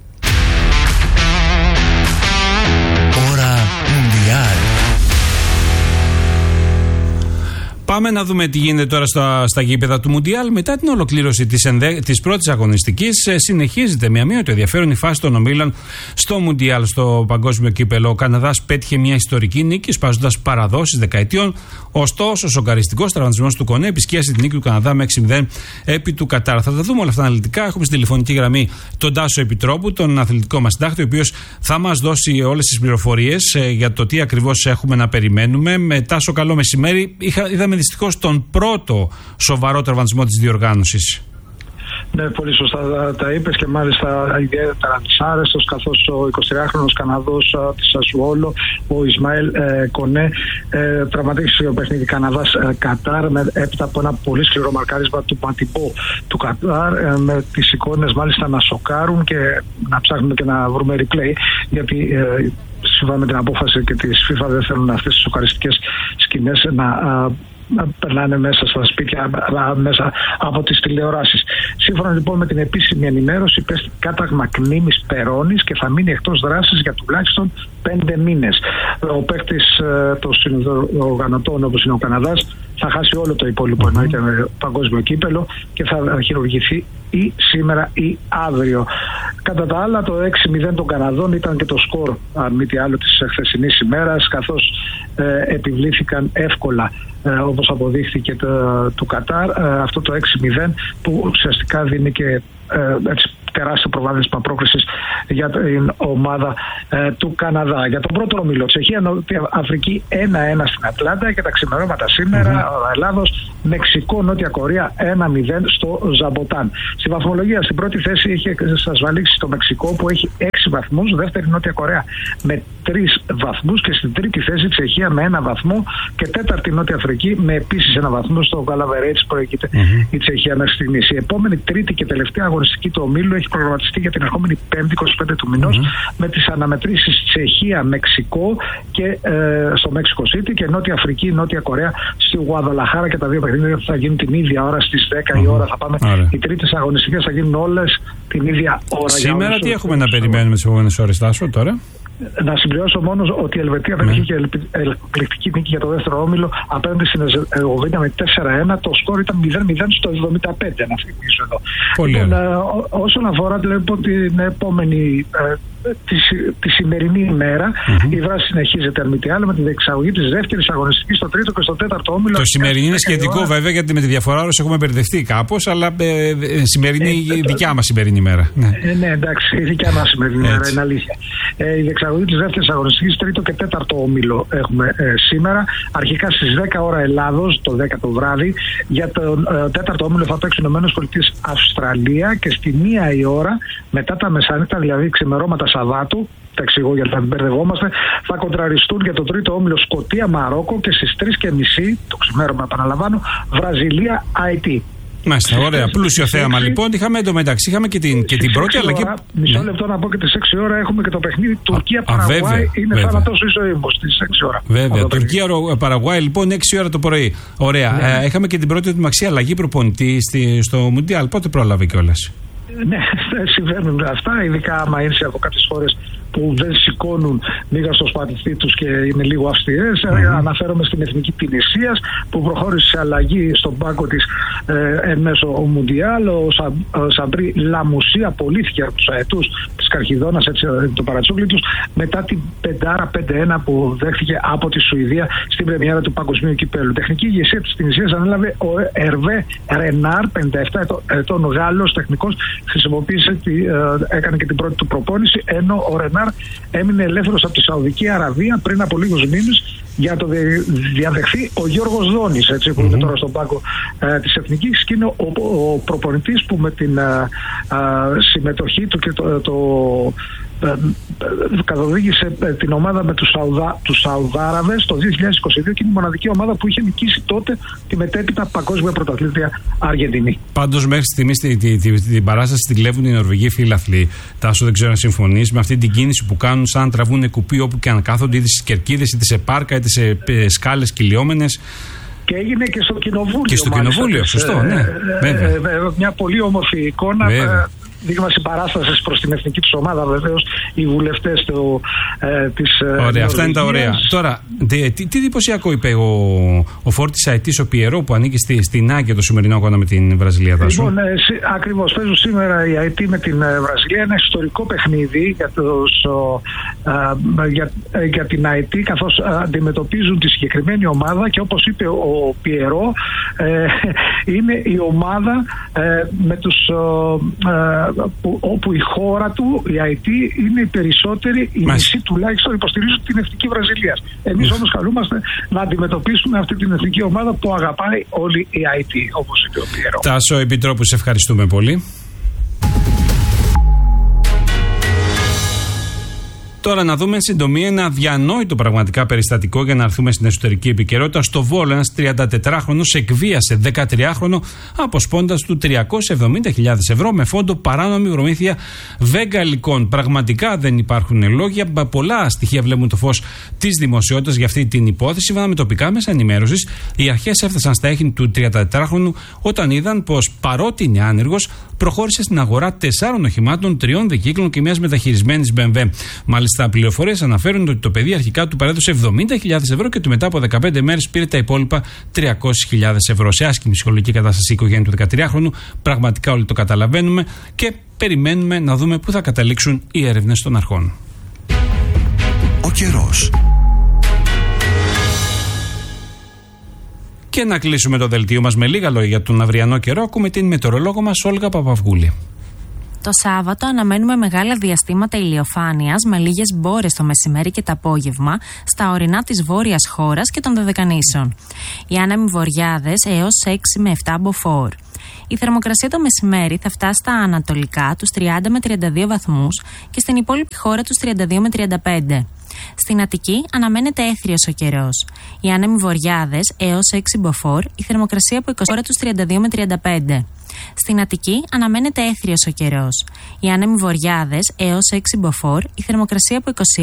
Ώρα Μουντιάλ. Πάμε να δούμε τι γίνεται τώρα στα, στα γήπεδα του Μουντιάλ. Μετά την ολοκλήρωση της, ενδε, της πρώτης αγωνιστικής, ε, συνεχίζεται με αμύωτο ενδιαφέρον η φάση των ομίλων στο Μουντιάλ, στο παγκόσμιο κύπελο. Ο Καναδάς πέτυχε μια ιστορική νίκη, σπάζοντας παραδόσεις δεκαετιών. Ωστόσο, ο σοκαριστικός τραυματισμός του Κονέ επισκίασε την νίκη του Καναδά με έξι μηδέν επί του Κατάρ. Θα τα δούμε όλα αυτά αναλυτικά. Έχουμε στην τηλεφωνική γραμμή τον Τάσο Επιτρόπου, τον αθλητικό μας συντάκτη, ο οποίος θα μας δώσει όλες τις πληροφορίες ε, για το τι ακριβώς έχουμε να περιμένουμε. Με Τάσο, καλό μεσημέρι. Είχα, είδαμε δυστυχώς τον πρώτο σοβαρό τραυματισμό της διοργάνωσης. Ναι, πολύ σωστά τα, τα είπες και μάλιστα ιδιαίτερα δυσάρεστος, καθώς ο εικοσιτριάχρονος Καναδός της Ασουόλο, ο Ισμαήλ ε, Κονέ, ε, τραυματίστηκε στο παιχνίδι Καναδάς-Κατάρ με, έπειτα από ένα πολύ σκληρό μαρκάρισμα του Πατιμπό του Κατάρ, ε, με τις εικόνες μάλιστα να σοκάρουν και να ψάχνουμε και να βρούμε replay, γιατί ε, σύμφωνα με την απόφαση και της FIFA δεν θέλουν αυτές τις σοκαριστικές σκηνές να α, να περνάνε μέσα στα σπίτια, μέσα από τις τηλεοράσεις. Σύμφωνα λοιπόν με την επίσημη ενημέρωση, πέστη κάταγμα κνήμης περώνης και θα μείνει εκτός δράσης για τουλάχιστον πέντε μήνες. Ο παίκτης των συνοργανωτών, όπως είναι ο Καναδάς, θα χάσει όλο το υπόλοιπο mm-hmm. εννοείται παγκόσμιο κύπελο και θα χειρουργηθεί ή σήμερα ή αύριο. Κατά τα άλλα, το έξι μηδέν των Καναδών ήταν και το σκορ, αν μη τι άλλο, της χθεσινής ημέρας, καθώς ε, επιβλήθηκαν εύκολα, ε, όπως αποδείχθηκε το, του Κατάρ, ε, αυτό το έξι μηδέν που ουσιαστικά δίνει και ε, έτσι, τεράστιο προβάδισμα πρόκρισης για την ομάδα ε, του Καναδά. Για τον πρώτο όμιλο, Τσεχία, Νότια Αφρική ένα ένα στην Ατλάντα και τα ξημερώματα σήμερα, mm-hmm. Ελλάδος, Μεξικό, Νότια Κορέα ένα μηδέν στο Ζαμποτάν. Στη βαθμολογία, στην πρώτη θέση έχει εξασφαλίσει το Μεξικό που έχει έξι βαθμούς, δεύτερη Νότια Κορέα με τρεις βαθμούς και στην τρίτη θέση Τσεχία με ένα βαθμό και τέταρτη Νότια Αφρική με επίσης ένα βαθμό. Στο Γαλαβερέιτς προηγείται mm-hmm. η Τσεχία μέχρι στιγμής. Η επόμενη τρίτη και τελευταία αγωνιστική του ομίλου έχει προγραμματιστεί για την ερχόμενη πέμπτη είκοσι πέντε του μηνός mm-hmm. με τις αναμετρήσεις Τσεχία-Μεξικό και ε, στο Μέξικο City και Νότια Αφρική, Νότια Κορέα στη Γουαδαλαχάρα, και τα δύο παιχνίδια θα γίνουν την ίδια ώρα στις δέκα mm-hmm. η ώρα. Θα πάμε. Άρα. Οι τρίτες αγωνιστικές θα γίνουν όλες την ίδια ώρα. Σήμερα τι έχουμε να περιμένουμε τις επόμενες ώρες, Τάσο, τώρα? Να συμπληρώσω μόνο ότι η Ελβετία δεν είχε εκπληκτική νίκη για το δεύτερο όμιλο απέναντι στην Ερζεγοβίνια με τέσσερα ένα. Το σκορ ήταν μηδέν μηδέν στο εβδομήντα πέντε, να θυμίσω εδώ. Πολύ λοιπόν, ε, όσον αφορά λοιπόν, την επόμενη ε, τη, τη σημερινή ημέρα, mm-hmm. η δράση συνεχίζεται αν μη τι άλλο με τη διεξαγωγή της δεύτερης αγωνιστικής στο τρίτο και στο τέταρτο όμιλο. Το σημερινή είναι σχετικό ώρα. Βέβαια, γιατί με τη διαφορά ώρας έχουμε μπερδευτεί κάπως, αλλά ε, ε, σημερινή ε, η δικιά μας σημερινή ημέρα. Ναι, ε, ναι εντάξει, η δικιά μας σημερινή ημέρα είναι αλήθεια. Ε, η διεξαγωγή της δεύτερης αγωνιστικής, τρίτο και τέταρτο όμιλο έχουμε ε, σήμερα. Αρχικά στις δέκα ώρα Ελλάδος, το δέκα το βράδυ. Για το ε, τέταρτο όμιλο θα παίξουν ΗΠΑ Αυστραλία και στη μία η ώρα μετά τα μεσάνυχτα, δηλαδή ξημερώματα Σαββάτου, τα εξηγώ γιατί θα μπερδευόμαστε, θα κοντραριστούν για το τρίτο όμιλο Σκωτία Μαρόκο και στις τρεις και μισή το ξημέρωμα, επαναλαμβάνω, Βραζιλία Αϊτή. Μάλιστα, ωραία. Πλούσιο θέαμα λοιπόν. Είχαμε εντωμεταξύ, είχαμε και την, και την πρώτη, αλλά και. Μισό ναι. λεπτό να πω και τις έξι ώρα έχουμε και το παιχνίδι Τουρκία-Παραγουάη. Είναι θάνατος ή ζωή μου στις έξι ώρα. Βέβαια. Τουρκία-Παραγουάη λοιπόν έξι ώρα το πρωί. Ωραία. Ναι. Ε, είχαμε και την πρώτη ετοιμαξία αλλαγή προπονητή στη, στο Μουντιάλ. Πότε πρόλαβε κιόλας? Ναι, συμβαίνουν αυτά, ειδικά άμα είναι από κάποιες χώρες που δεν σηκώνουν λίγα στο σπαθιστή τους και είναι λίγο αυστηρές. Mm-hmm. Αναφέρομαι στην Εθνική Τινησίας που προχώρησε σε αλλαγή στον πάγκο της ε, εν μέσω Μουντιάλ. Ο, Σα, ο Σαμπρί Λαμουσί απολύθηκε από τους αετούς της Καρχιδόνας, έτσι το παρατσούκλι τους, μετά την πεντάρα πέντε ένα που δέχθηκε από τη Σουηδία στην πρεμιέρα του Παγκοσμίου Κυπέλλου. Τεχνική ηγεσία της Τινησίας ανέλαβε ο Ερβέ Ρενάρ, πενήντα επτά ετών Γάλλος τεχνικός, χρησιμοποίησε, ε, έκανε και την πρώτη του προπόνηση, ενώ ο Ρενάρ έμεινε ελεύθερος από τη Σαουδική Αραβία πριν από λίγους μήνες για να το διαδεχθεί ο Γιώργος Δόνης, έτσι, που mm-hmm. είναι τώρα στον πάγκο ε, της Εθνικής, και είναι ο, ο προπονητής που με την ε, ε, συμμετοχή του και το, το ε, καθοδήγησε την ομάδα με τους, Σαουδα, τους Σαουδάραβες το δύο χιλιάδες είκοσι δύο και είναι η μοναδική ομάδα που είχε νικήσει τότε τη μετέπειτα παγκόσμια πρωταθλήτρια Αργεντινή. Πάντως μέχρι στιγμής την, την, την, την παράσταση τη κλέβουν οι Νορβηγοί φίλαθλοι. Τάσο, δεν ξέρω αν συμφωνείς με αυτή την κίνηση που κάνουν, σαν τραβούν κουπί όπου και αν κάθονται, είτε στις κερκίδες είτε σε πάρκα είτε σε ε, σκάλες κυλιόμενες. Και έγινε και στο κοινοβούλιο. Και στο μάλιστα, κοινοβούλιο, σωστό, ναι. Ε, ε, ε, μια πολύ όμορφη εικόνα. Βέβαια. Δείγμα συμπαράστασης προς την εθνική τους ομάδα, βεβαίως οι βουλευτές του, ε, της. Ωραία, αυτά είναι τα ωραία. Τώρα, τι, τι, τι εντυπωσιακό είπε ο, ο φόρτης αετής, ο Πιερό, που ανήκει στη, στην Άγκια το σημερινό αγώνα με την Βραζιλία. Λοιπόν, ε, ακριβώς παίζουν σήμερα η Αϊτή με την ε, Βραζιλία. Ένα ιστορικό παιχνίδι για, τους, ο, ε, για, ε, για την Αϊτή, καθώς ε, αντιμετωπίζουν τη συγκεκριμένη ομάδα και όπως είπε ο Πιερό, ε, είναι η ομάδα ε, με τους. Ε, Που, όπου η χώρα του, η Αϊτή, είναι οι περισσότεροι, οι μισοί τουλάχιστον υποστηρίζουν την εθνική Βραζιλίας. Εμείς όμως καλούμαστε να αντιμετωπίσουμε αυτή την εθνική ομάδα που αγαπάει όλη η Αϊτή, όπως είπε ο Πιερό. Τάσο Επιτρόπου, σε ευχαριστούμε πολύ. Τώρα να δούμε εν συντομία ένα αδιανόητο πραγματικά περιστατικό για να έρθουμε στην εσωτερική επικαιρότητα. Στο Βόλο, ένας τριαντατετράχρονος εκβίασε δεκατριάχρονο αποσπώντας του τριακόσιες εβδομήντα χιλιάδες ευρώ με φόντο παράνομη προμήθεια βεγγαλικών. Πραγματικά δεν υπάρχουν λόγια. Πολλά στοιχεία βλέπουν το φως της δημοσιότητας για αυτή την υπόθεση. Σύμφωνα με τοπικά μέσα ενημέρωσης, οι αρχές έφτασαν στα έχνη του τριαντατετράχρονου όταν είδαν πως παρότι είναι άνεργος, προχώρησε στην αγορά τεσσάρων οχημάτων, τριών δικύκλων και μιας μεταχειρισμένης μπι εμ ντάμπλιου. Μάλιστα, πληροφορίες αναφέρουν ότι το παιδί αρχικά του παρέδωσε εβδομήντα χιλιάδες ευρώ και ότι μετά από δεκαπέντε μέρες πήρε τα υπόλοιπα τριακόσιες χιλιάδες ευρώ. Σε άσχημη ψυχολογική κατάσταση η οικογένεια του δεκατριάχρονου. Πραγματικά όλοι το καταλαβαίνουμε και περιμένουμε να δούμε πού θα καταλήξουν οι έρευνες των αρχών. Ο καιρός. Και να κλείσουμε το δελτίο μας με λίγα λόγια για τον αυριανό καιρό. Ακούμε την μετεωρολόγο μας Όλγα Παπαυγούλη. Το Σάββατο αναμένουμε μεγάλα διαστήματα ηλιοφάνειας με λίγες μπόρες το μεσημέρι και το απόγευμα στα ορεινά της βόρειας χώρας και των Δωδεκανήσων. Οι άνεμοι βορειάδες έως έξι με επτά μποφόρ. Η θερμοκρασία το μεσημέρι θα φτάσει στα ανατολικά τους τριάντα με τριάντα δύο βαθμούς και στην υπόλοιπη χώρα τους τριάντα δύο με τριάντα πέντε. Στην Αττική αναμένεται έθριος ο καιρός. Οι άνεμοι βορειάδες έως έξι μποφόρ, η θερμοκρασία από είκοσι ώρα τους τριάντα δύο με τριάντα πέντε. Στην Αττική αναμένεται έθριος ο καιρός. Οι άνεμοι βορειάδες έως έξι μποφόρ, η θερμοκρασία από είκοσι